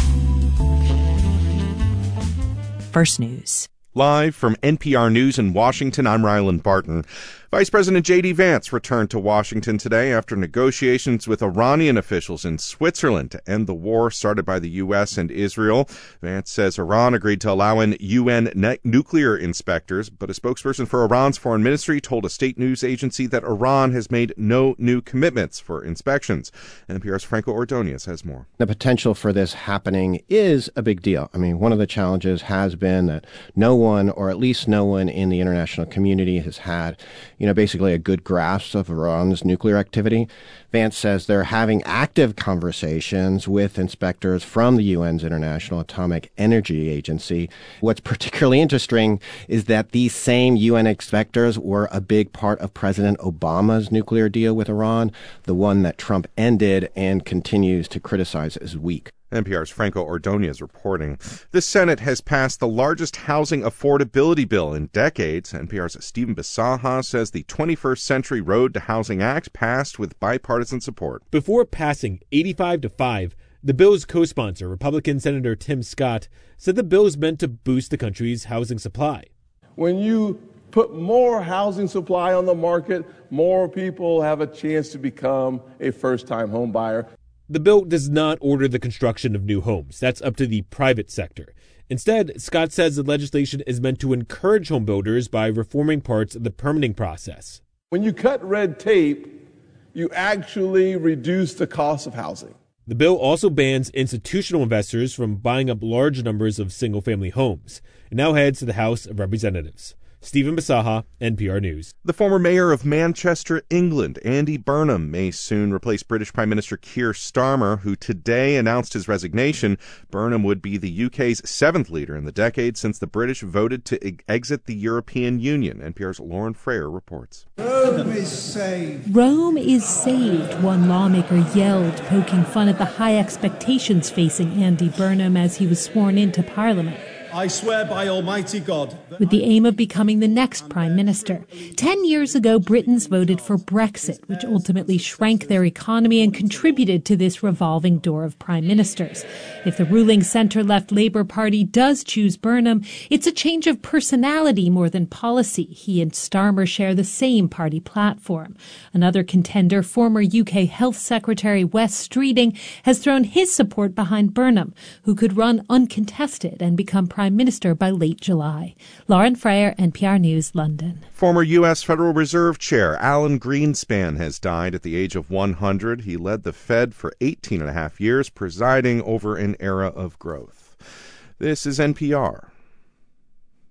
[SPEAKER 17] First News.
[SPEAKER 19] Live from N P R News in Washington, I'm Ryland Barton. Vice President J D. Vance returned to Washington today after negotiations with Iranian officials in Switzerland to end the war started by the U S and Israel. Vance says Iran agreed to allow in U N ne- nuclear inspectors, but a spokesperson for Iran's foreign ministry told a state news agency that Iran has made no new commitments for inspections. N P R's Franco Ordonez has more.
[SPEAKER 20] The potential for this happening is a big deal. I mean, one of the challenges has been that no one, or at least no one in the international community, has had you know, basically a good grasp of Iran's nuclear activity. Vance says they're having active conversations with inspectors from the U N's International Atomic Energy Agency. What's particularly interesting is that these same U N inspectors were a big part of President Obama's nuclear deal with Iran, the one that Trump ended and continues to criticize as weak.
[SPEAKER 19] N P R's Franco Ordonez reporting. The Senate has passed the largest housing affordability bill in decades. N P R's Stephen Bisaha says the twenty-first Century Road to Housing Act passed with bipartisan support.
[SPEAKER 21] Before passing eighty-five to five, the bill's co-sponsor, Republican Senator Tim Scott, said the bill is meant to boost the country's housing supply.
[SPEAKER 22] When you put more housing supply on the market, more people have a chance to become a first-time home buyer.
[SPEAKER 21] The bill does not order the construction of new homes. That's up to the private sector. Instead, Scott says the legislation is meant to encourage home builders by reforming parts of the permitting process.
[SPEAKER 22] When you cut red tape, you actually reduce the cost of housing.
[SPEAKER 21] The bill also bans institutional investors from buying up large numbers of single-family homes. It now heads to the House of Representatives. Stephen Bisaha, N P R News.
[SPEAKER 19] The former mayor of Manchester, England, Andy Burnham, may soon replace British Prime Minister Keir Starmer, who today announced his resignation. Burnham would be the U K's seventh leader in the decade since the British voted to e- exit the European Union. N P R's Lauren Frayer reports.
[SPEAKER 23] Rome is saved. Rome is saved, one lawmaker yelled, poking fun at the high expectations facing Andy Burnham as he was sworn into Parliament.
[SPEAKER 24] I swear by Almighty God.
[SPEAKER 23] With the aim of becoming the next Prime Minister. Ten years ago, Britons voted for Brexit, which ultimately shrank their economy and contributed to this revolving door of Prime Ministers. If the ruling centre-left Labour Party does choose Burnham, it's a change of personality more than policy. He and Starmer share the same party platform. Another contender, former U K Health Secretary Wes Streeting, has thrown his support behind Burnham, who could run uncontested and become Prime Minister by late July. Lauren Frayer, N P R News, London.
[SPEAKER 19] Former U S Federal Reserve Chair Alan Greenspan has died at the age of one hundred. He led the Fed for eighteen and a half years, presiding over an era of growth. This is N P R.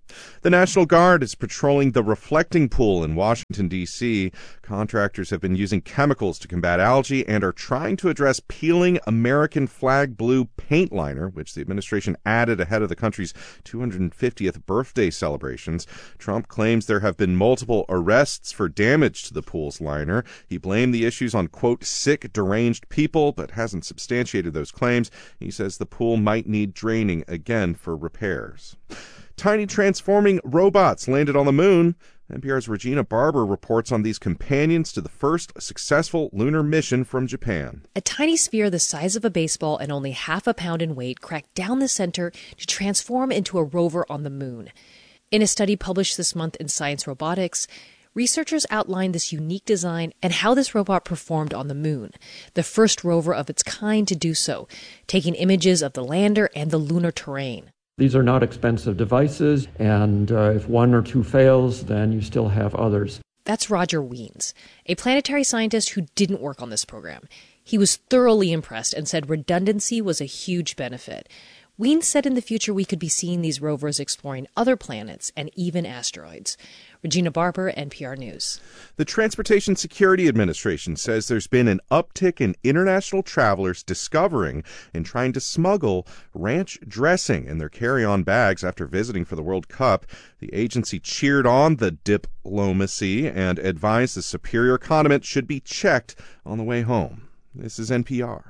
[SPEAKER 19] The National Guard is patrolling the reflecting pool in Washington, D C Contractors have been using chemicals to combat algae and are trying to address peeling American flag blue paint liner, which the administration added ahead of the country's two hundred fiftieth birthday celebrations. Trump claims there have been multiple arrests for damage to the pool's liner. He blamed the issues on, quote, sick, deranged people, but hasn't substantiated those claims. He says the pool might need draining again for repairs. Tiny transforming robots landed on the moon. N P R's Regina Barber reports on these companions to the first successful lunar mission from Japan.
[SPEAKER 1] A tiny sphere the size of a baseball and only half a pound in weight cracked down the center to transform into a rover on the moon. In a study published this month in Science Robotics, researchers outlined this unique design and how this robot performed on the moon, the first rover of its kind to do so, taking images of the lander and the lunar terrain.
[SPEAKER 2] These are not expensive devices, and uh, if one or two fails, then you still have others.
[SPEAKER 1] That's Roger Wiens, a planetary scientist who didn't work on this program. He was thoroughly impressed and said redundancy was a huge benefit. Wiens said in the future we could be seeing these rovers exploring other planets and even asteroids. Regina Barber, N P R News.
[SPEAKER 19] The Transportation Security Administration says there's been an uptick in international travelers discovering and trying to smuggle ranch dressing in their carry-on bags after visiting for the World Cup. The agency cheered on the diplomacy and advised the superior condiment should be checked on the way home. This is N P R.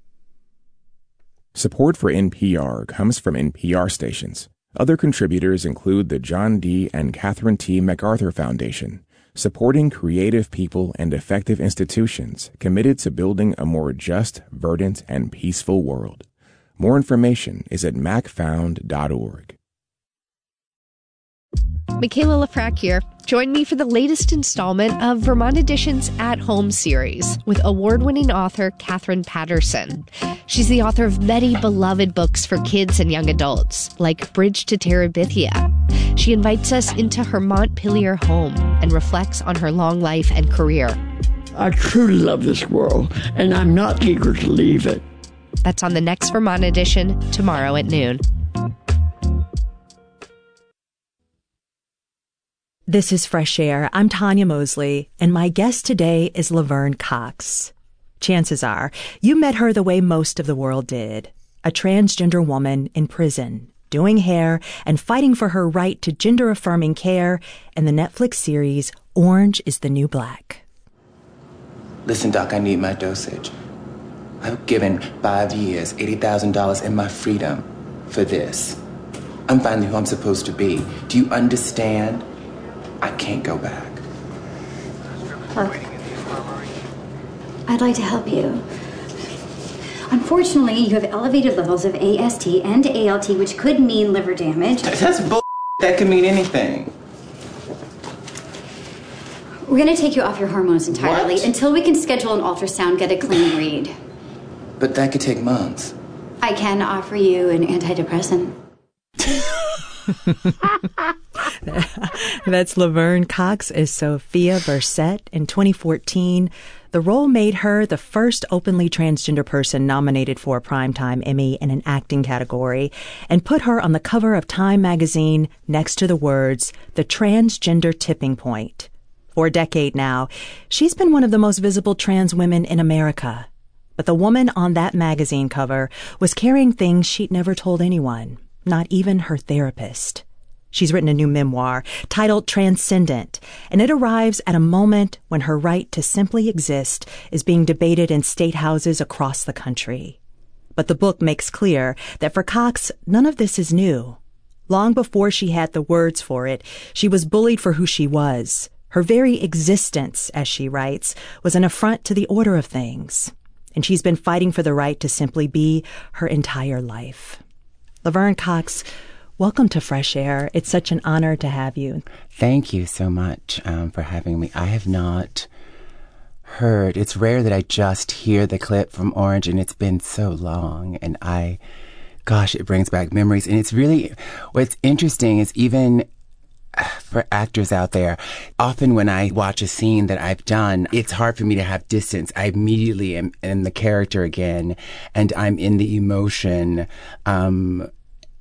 [SPEAKER 6] Support for N P R comes from N P R stations. Other contributors include the John D. and Catherine T. MacArthur Foundation, supporting creative people and effective institutions committed to building a more just, verdant, and peaceful world. More information is at mac found dot org.
[SPEAKER 7] Michaela Lafrac here. Join me for the latest installment of Vermont Edition's At Home series with award-winning author Katherine Patterson. She's the author of many beloved books for kids and young adults, like Bridge to Terabithia. She invites us into her Montpelier home and reflects on her long life and career.
[SPEAKER 25] I truly love this world, and I'm not eager to leave it.
[SPEAKER 7] That's on the next Vermont Edition, tomorrow at noon.
[SPEAKER 17] This is Fresh Air. I'm Tanya Mosley, and my guest today is Laverne Cox. Chances are, you met her the way most of the world did. A transgender woman in prison, doing hair and fighting for her right to gender-affirming care in the Netflix series Orange is the New Black.
[SPEAKER 18] Listen, Doc, I need my dosage. I've given five years, eighty thousand dollars, and my freedom for this. I'm finally who I'm supposed to be. Do you understand? I can't go back.
[SPEAKER 26] Look, I'd like to help you. Unfortunately, you have elevated levels of A S T and A L T, which could mean liver damage.
[SPEAKER 18] That's bull. That could mean anything.
[SPEAKER 26] We're going to take you off your hormones entirely
[SPEAKER 18] What?
[SPEAKER 26] until we can schedule an ultrasound, get a clean read.
[SPEAKER 18] But that could take months.
[SPEAKER 26] I can offer you an antidepressant.
[SPEAKER 17] That's Laverne Cox as Sophia Verset. In twenty fourteen, the role made her the first openly transgender person nominated for a Primetime Emmy in an acting category and put her on the cover of Time magazine next to the words, "The Transgender Tipping Point." For a decade now, she's been one of the most visible trans women in America. But the woman on that magazine cover was carrying things she'd never told anyone, not even her therapist. She's written a new memoir titled Transcendent, and it arrives at a moment when her right to simply exist is being debated in state houses across the country. But the book makes clear that for Cox, none of this is new. Long before she had the words for it, she was bullied for who she was. Her very existence, as she writes, was an affront to the order of things. And she's been fighting for the right to simply be her entire life. Laverne Cox, welcome to Fresh Air. It's such an honor to have you.
[SPEAKER 18] Thank you so much um, for having me. I have not heard. It's rare that I just hear the clip from Orange, and it's been so long. And I, gosh, it brings back memories. And it's really, what's interesting is even for actors out there, often when I watch a scene that I've done, it's hard for me to have distance. I immediately am in the character again, and I'm in the emotion. Um,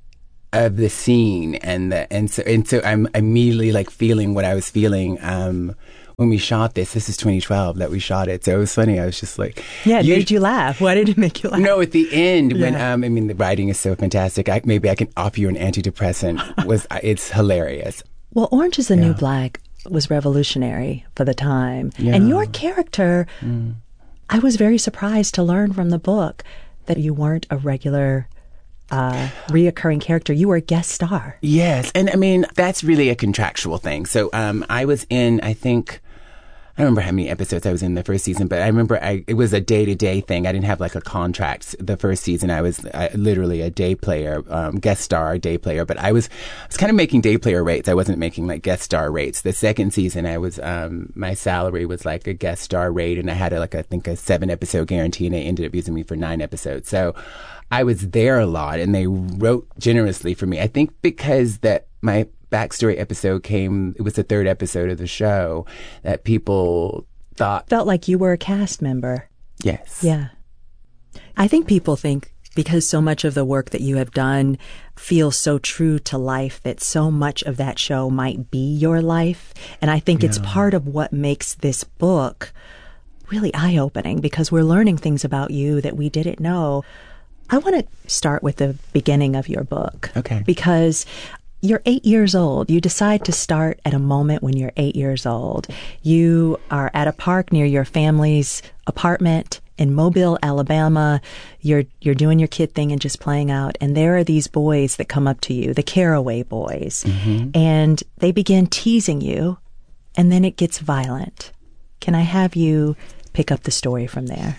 [SPEAKER 18] of the scene, and the, and so and so I'm immediately like feeling what I was feeling um, when we shot this. This is twenty twelve that we shot it, so it was funny. I was just like,
[SPEAKER 17] yeah, it you, made you laugh. Why did it make you laugh?
[SPEAKER 18] No, at the end
[SPEAKER 17] yeah.
[SPEAKER 18] when um, I mean the writing is so fantastic. I, maybe I can offer you an antidepressant. Was it's hilarious.
[SPEAKER 17] Well, Orange is the
[SPEAKER 18] yeah.
[SPEAKER 17] New Black was revolutionary for the time,
[SPEAKER 18] yeah.
[SPEAKER 17] and your character. Mm. I was very surprised to learn from the book that you weren't a regular uh, reoccurring character. You were a guest star.
[SPEAKER 18] Yes. And I mean, that's really a contractual thing. So um, I was in, I think, I don't remember how many episodes I was in the first season, but I remember I, it was a day-to-day thing. I didn't have like a contract the first season. I was I, literally a day player, um, guest star, day player. But I was I was kind of making day player rates. I wasn't making like guest star rates. The second season, I was um, my salary was like a guest star rate, and I had a, like I think a seven-episode guarantee, and they ended up using me for nine episodes. So I was there a lot, and they wrote generously for me. I think because that my backstory episode came, it was the third episode of the show, that people thought
[SPEAKER 17] felt like you were a cast member.
[SPEAKER 18] Yes.
[SPEAKER 17] Yeah. I think people think because so much of the work that you have done feels so true to life that so much of that show might be your life. And I think yeah. it's part of what makes this book really eye-opening, because we're learning things about you that we didn't know. I want to start with the beginning of your book.
[SPEAKER 18] Okay.
[SPEAKER 17] Because you're eight years old. You decide to start at a moment when you're eight years old. You are at a park near your family's apartment in Mobile, Alabama. You're you're doing your kid thing and just playing out. And there are these boys that come up to you, the Caraway boys, mm-hmm. and they begin teasing you, and then it gets violent. Can I have you pick up the story from there?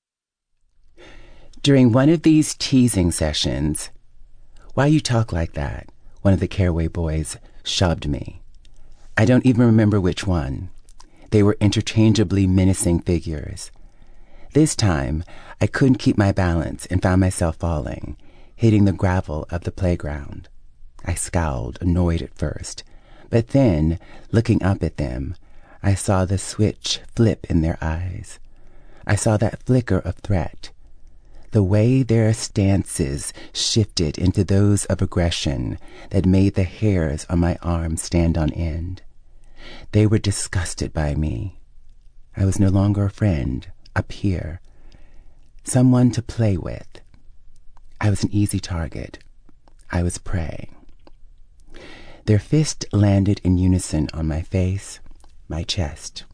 [SPEAKER 18] During one of these teasing sessions, "Why you talk like that?" one of the Caraway boys shoved me. I don't even remember which one. They were interchangeably menacing figures. This time, I couldn't keep my balance and found myself falling, hitting the gravel of the playground. I scowled, annoyed at first, but then, looking up at them, I saw the switch flip in their eyes. I saw that flicker of threat. The way their stances shifted into those of aggression that made the hairs on my arm stand on end. They were disgusted by me. I was no longer a friend, a peer, someone to play with. I was an easy target. I was prey. Their fist landed in unison on my face, my chest.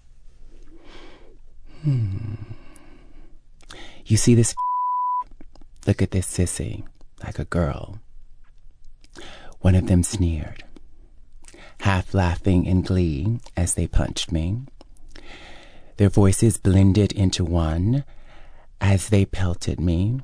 [SPEAKER 18] Hmm. You see this? Look at this sissy, like a girl. One of them sneered, half laughing in glee as they punched me. Their voices blended into one as they pelted me,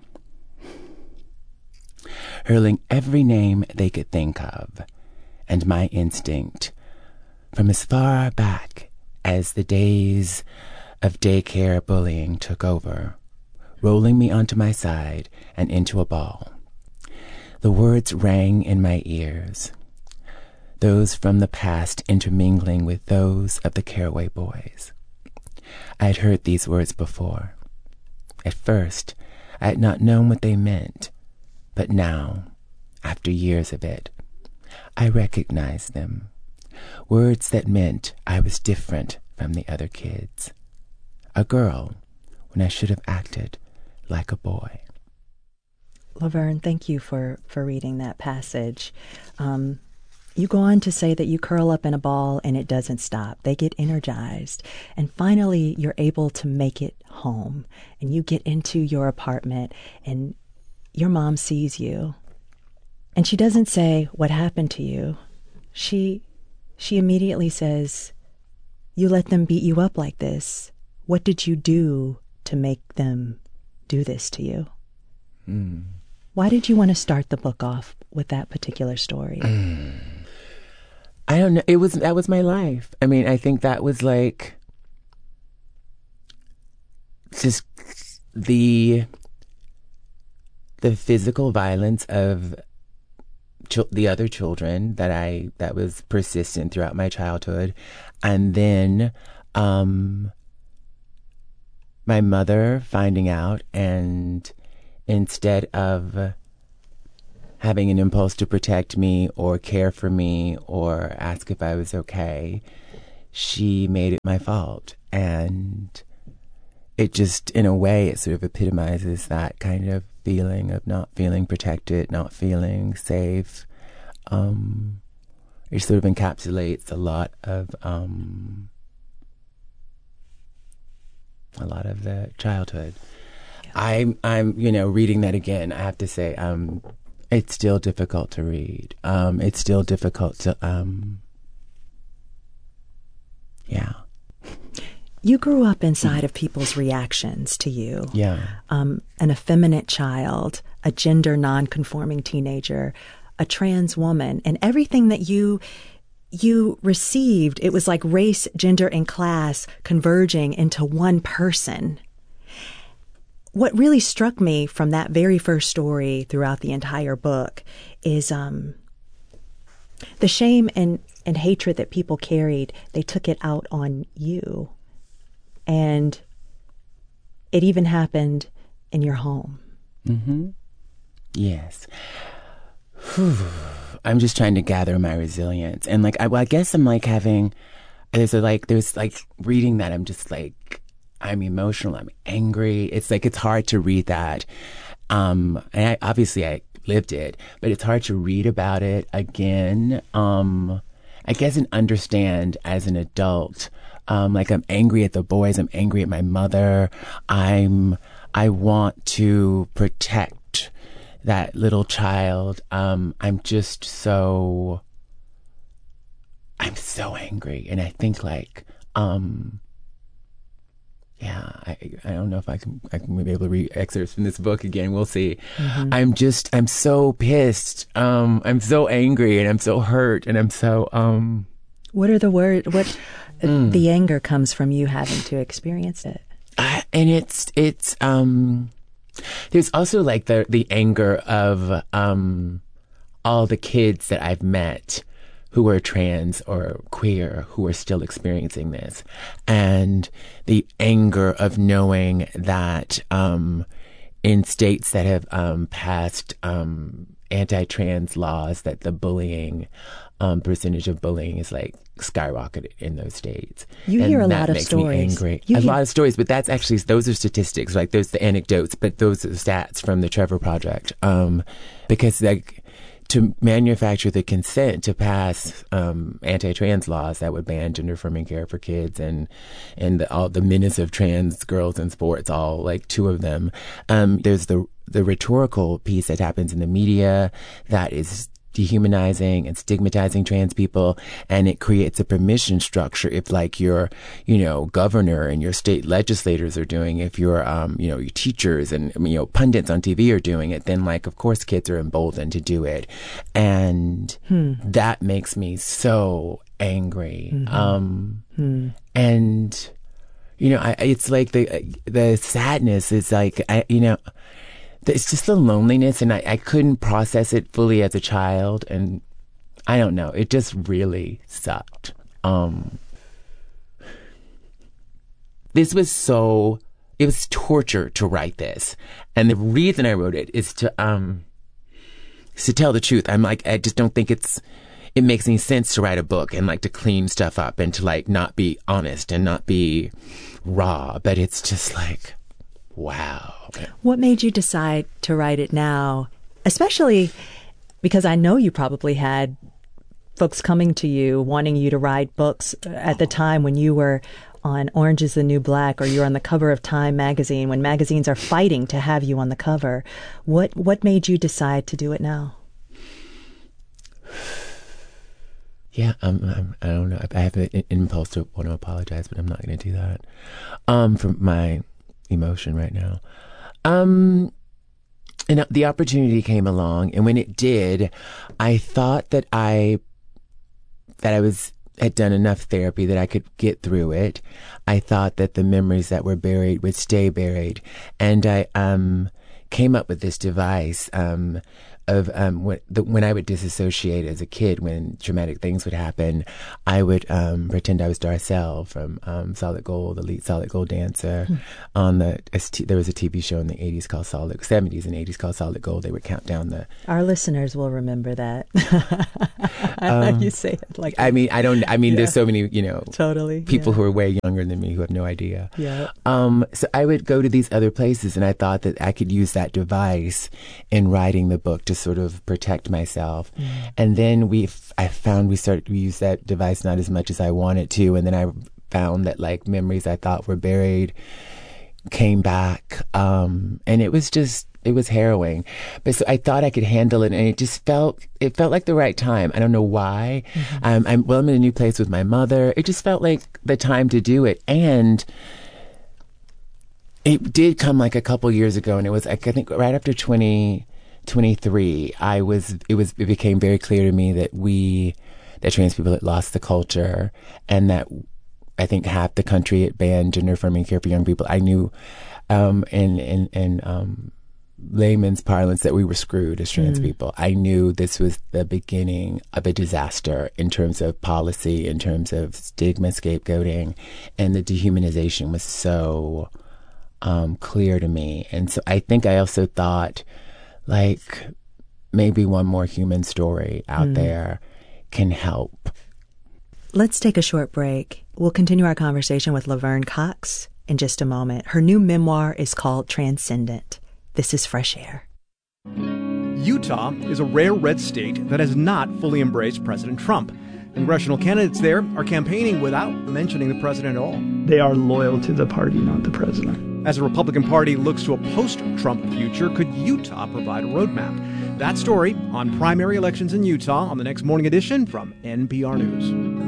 [SPEAKER 18] hurling every name they could think of, and my instinct, from as far back as the days of daycare bullying took over, rolling me onto my side and into a ball. The words rang in my ears, those from the past intermingling with those of the Caraway boys. I had heard these words before. At first, I had not known what they meant, but now, after years of it, I recognized them. Words that meant I was different from the other kids. A girl, when I should have acted like a boy.
[SPEAKER 17] Laverne, thank you for, for reading that passage. Um, you go on to say that you curl up in a ball and it doesn't stop. They get energized. And finally, you're able to make it home. And you get into your apartment and your mom sees you. And she doesn't say, "What happened to you?" She, she immediately says, "You let them beat you up like this. What did you do to make them do this to you?" Mm. Why did you want to start the book off with that particular story?
[SPEAKER 18] Mm. I don't know. It was, that was my life. I mean, I think that was like just the, the physical violence of ch- the other children that I, that was persistent throughout my childhood. And then, um, my mother finding out, and instead of having an impulse to protect me or care for me or ask if I was okay, she made it my fault. And it just, in a way, it sort of epitomizes that kind of feeling of not feeling protected, not feeling safe. Um, it sort of encapsulates a lot of um, a lot of the childhood. Yeah. I'm, I'm, you know, reading that again. I have to say, um, it's still difficult to read. Um, it's still difficult to, um, yeah.
[SPEAKER 17] You grew up inside of people's reactions to you.
[SPEAKER 18] Yeah.
[SPEAKER 17] Um, an effeminate child, a gender non-conforming teenager, a trans woman, and everything that you you received, it was like race, gender, and class converging into one person. What really struck me from that very first story throughout the entire book is um, the shame and, and hatred that people carried. They took it out on you. And it even happened in your home.
[SPEAKER 18] Mm-hmm. Yes. Whew. I'm just trying to gather my resilience. And like, I, well, I guess I'm like having, there's a, like, there's like reading that I'm just like, I'm emotional, I'm angry. It's like, it's hard to read that. Um, and I, obviously I lived it, but it's hard to read about it again. Um, I guess and understand as an adult. Um, like I'm angry at the boys. I'm angry at my mother. I'm, I want to protect that little child. Um, I'm just so, I'm so angry. And I think like, um, yeah, I, I don't know if I can, I can be able to read excerpts from this book again. We'll see. Mm-hmm. I'm just, I'm so pissed. Um, I'm so angry and I'm so hurt and I'm so, um.
[SPEAKER 17] What are the words, what, mm. the anger comes from you having to experience it.
[SPEAKER 18] Uh, and it's, it's, um, there's also like the, the anger of, um, all the kids that I've met who are trans or queer who are still experiencing this. And the anger of knowing that, um, in states that have, um, passed, um, anti-trans laws, that the bullying, um, percentage of bullying is like skyrocketed in those states.
[SPEAKER 17] You
[SPEAKER 18] and
[SPEAKER 17] hear a
[SPEAKER 18] that
[SPEAKER 17] lot of
[SPEAKER 18] makes
[SPEAKER 17] stories.
[SPEAKER 18] Me angry.
[SPEAKER 17] You
[SPEAKER 18] a
[SPEAKER 17] hear-
[SPEAKER 18] lot of stories, but that's actually, those are statistics, like those are the anecdotes, but those are the stats from the Trevor Project. Um, because like, to manufacture the consent to pass um, anti-trans laws that would ban gender-affirming care for kids and and the, all the menace of trans girls in sports, all like two of them. Um, there's the the rhetorical piece that happens in the media that is dehumanizing and stigmatizing trans people, and it creates a permission structure. If like your, you know, governor and your state legislators are doing, if your, um, you know, your teachers and, you know, pundits on T V are doing it, then like, of course, kids are emboldened to do it. And hmm. that makes me so angry. Mm-hmm. Um, hmm. and, you know, I, it's like the, the sadness is like, I, you know, it's just the loneliness, and I, I couldn't process it fully as a child, and I don't know, it just really sucked. Um, this was so, it was torture to write this, and the reason I wrote it is to, um, is to tell the truth. I'm like, I just don't think it's, it makes any sense to write a book and like to clean stuff up and to like not be honest and not be raw, but it's just like, wow.
[SPEAKER 17] What made you decide to write it now? Especially because I know you probably had folks coming to you wanting you to write books at the time when you were on Orange is the New Black or you're on the cover of Time magazine, when magazines are fighting to have you on the cover. What what made you decide to do it now?
[SPEAKER 18] Yeah, um, um, I don't know. I have an impulse to want to apologize, but I'm not going to do that um, for my emotion right now. Um, and the opportunity came along, and when it did, I thought that I, that I was, had done enough therapy that I could get through it. I thought that the memories that were buried would stay buried. And I, um, came up with this device, um, of um, when, the, when I would disassociate as a kid, when traumatic things would happen, I would um, pretend I was Darcel from um, Solid Gold, the lead Solid Gold dancer. Hmm. On the there was a T V show in the eighties called Solid, seventies and eighties called Solid Gold. They would count down the.
[SPEAKER 17] Our listeners will remember that.
[SPEAKER 18] um,
[SPEAKER 17] you say it like.
[SPEAKER 18] I mean, I don't. I mean, yeah. There's so many, you know,
[SPEAKER 17] totally
[SPEAKER 18] people
[SPEAKER 17] yeah.
[SPEAKER 18] who are way younger than me who have no idea.
[SPEAKER 17] Yeah.
[SPEAKER 18] Um. So I would go to these other places, and I thought that I could use that device in writing the book to sort of protect myself. Mm. And then we, I found we started to use that device not as much as I wanted to. And then I found that like memories I thought were buried came back. Um, and it was just, it was harrowing. But so I thought I could handle it. And it just felt, it felt like the right time. I don't know why. Mm-hmm. Um, I'm, well, I'm in a new place with my mother. It just felt like the time to do it. And it did come like a couple years ago. And it was like, I think right after twenty twenty-three, I was, it was, it became very clear to me that we, that trans people had lost the culture, and that I think half the country had banned gender affirming care for young people. I knew, um, in, in, in, um, layman's parlance that we were screwed as trans mm. people. I knew this was the beginning of a disaster in terms of policy, in terms of stigma, scapegoating, and the dehumanization was so, um, clear to me. And so I think I also thought, like, maybe one more human story out mm. there can help.
[SPEAKER 17] Let's take a short break. We'll continue our conversation with Laverne Cox in just a moment. Her new memoir is called Transcendent. This is Fresh Air.
[SPEAKER 5] Utah is a rare red state that has not fully embraced President Trump. Congressional candidates there are campaigning without mentioning the president at all.
[SPEAKER 8] They are loyal to the party, not the president.
[SPEAKER 5] As the Republican Party looks to a post-Trump future, could Utah provide a roadmap? That story on primary elections in Utah on the next Morning Edition from N P R News.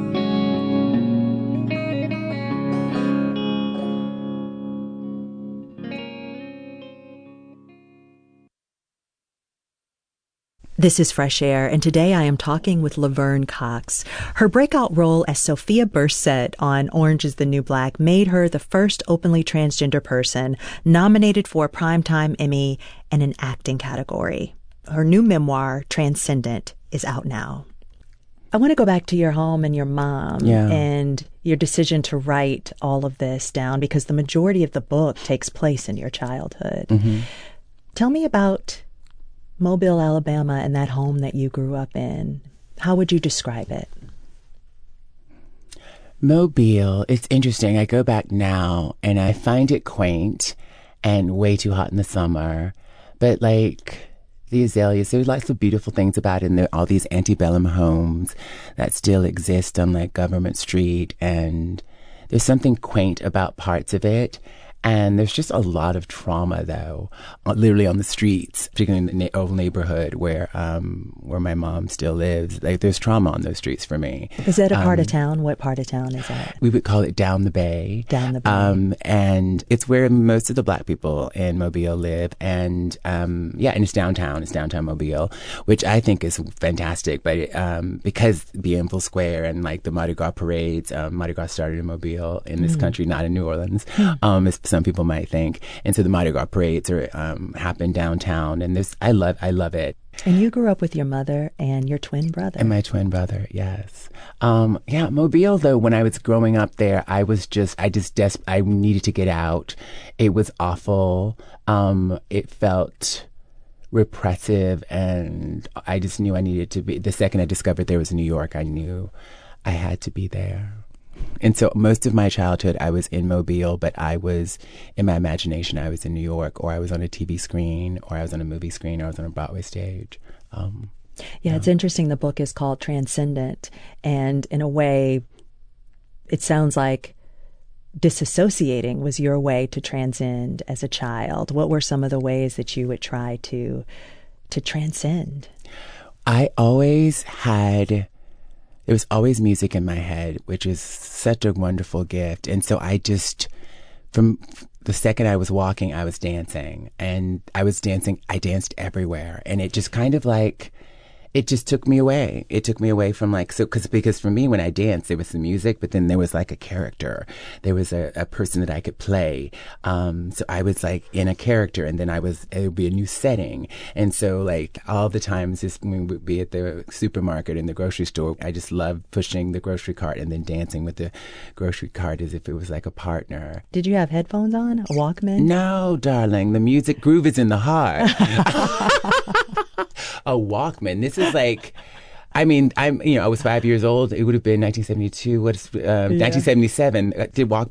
[SPEAKER 17] This is Fresh Air, and today I am talking with Laverne Cox. Her breakout role as Sophia Burset on Orange is the New Black made her the first openly transgender person nominated for a Primetime Emmy and an acting category. Her new memoir, Transcendent, is out now. I want to go back to your home and your mom
[SPEAKER 18] yeah.
[SPEAKER 17] and your decision to write all of this down, because the majority of the book takes place in your childhood.
[SPEAKER 18] Mm-hmm.
[SPEAKER 17] Tell me about Mobile, Alabama, and that home that you grew up in. How would you describe it?
[SPEAKER 18] Mobile, it's interesting. I go back now and I find it quaint and way too hot in the summer. But like the azaleas, there's lots of beautiful things about it. And there are all these antebellum homes that still exist on like Government Street. And there's something quaint about parts of it. And there's just a lot of trauma, though, literally on the streets, particularly in the na- old neighborhood where um, where my mom still lives. Like, there's trauma on those streets for me.
[SPEAKER 17] Is that a part
[SPEAKER 18] um,
[SPEAKER 17] of town? What part of town is that?
[SPEAKER 18] We would call it Down the Bay.
[SPEAKER 17] Down the Bay.
[SPEAKER 18] Um, and it's where most of the Black people in Mobile live. And um, yeah, and it's downtown. It's downtown Mobile, which I think is fantastic. But it, um, because Bienville Square and like the Mardi Gras parades, um, Mardi Gras started in Mobile in this mm. country, not in New Orleans. um, it's some people might think. And so the Mardi Gras parades are, um, happen downtown. And this, I love, I love it.
[SPEAKER 17] And you grew up with your mother and your twin brother.
[SPEAKER 18] And my twin brother, yes. Um, yeah, Mobile, though, when I was growing up there, I was just, I just, des- I needed to get out. It was awful. Um, it felt repressive. And I just knew I needed to be, the second I discovered there was New York, I knew I had to be there. And so most of my childhood, I was in Mobile, but I was, in my imagination, I was in New York, or I was on a T V screen, or I was on a movie screen, or I was on a Broadway stage. Um,
[SPEAKER 17] yeah,
[SPEAKER 18] yeah,
[SPEAKER 17] it's interesting. The book is called Transcendent. And in a way, it sounds like disassociating was your way to transcend as a child. What were some of the ways that you would try to to transcend?
[SPEAKER 18] I always had... There was always music in my head, which is such a wonderful gift. And so I just, from the second I was walking, I was dancing. And I was dancing, I danced everywhere. And it just kind of like, it just took me away. It took me away from like, so, cause, because for me, when I danced, there was the music, but then there was like a character. There was a, a person that I could play. Um, so I was like in a character, and then I was, it would be a new setting. And so like all the times just when we would be at the supermarket and the grocery store, I just loved pushing the grocery cart and then dancing with the grocery cart as if it was like a partner.
[SPEAKER 3] Did you have headphones on? A Walkman?
[SPEAKER 18] No, darling. The music groove is in the heart. A Walkman. This is like, I mean, I'm, you know, I was five years old. It would have been nineteen seventy-two. What's, um, yeah. nineteen seventy-seven. Did Walk,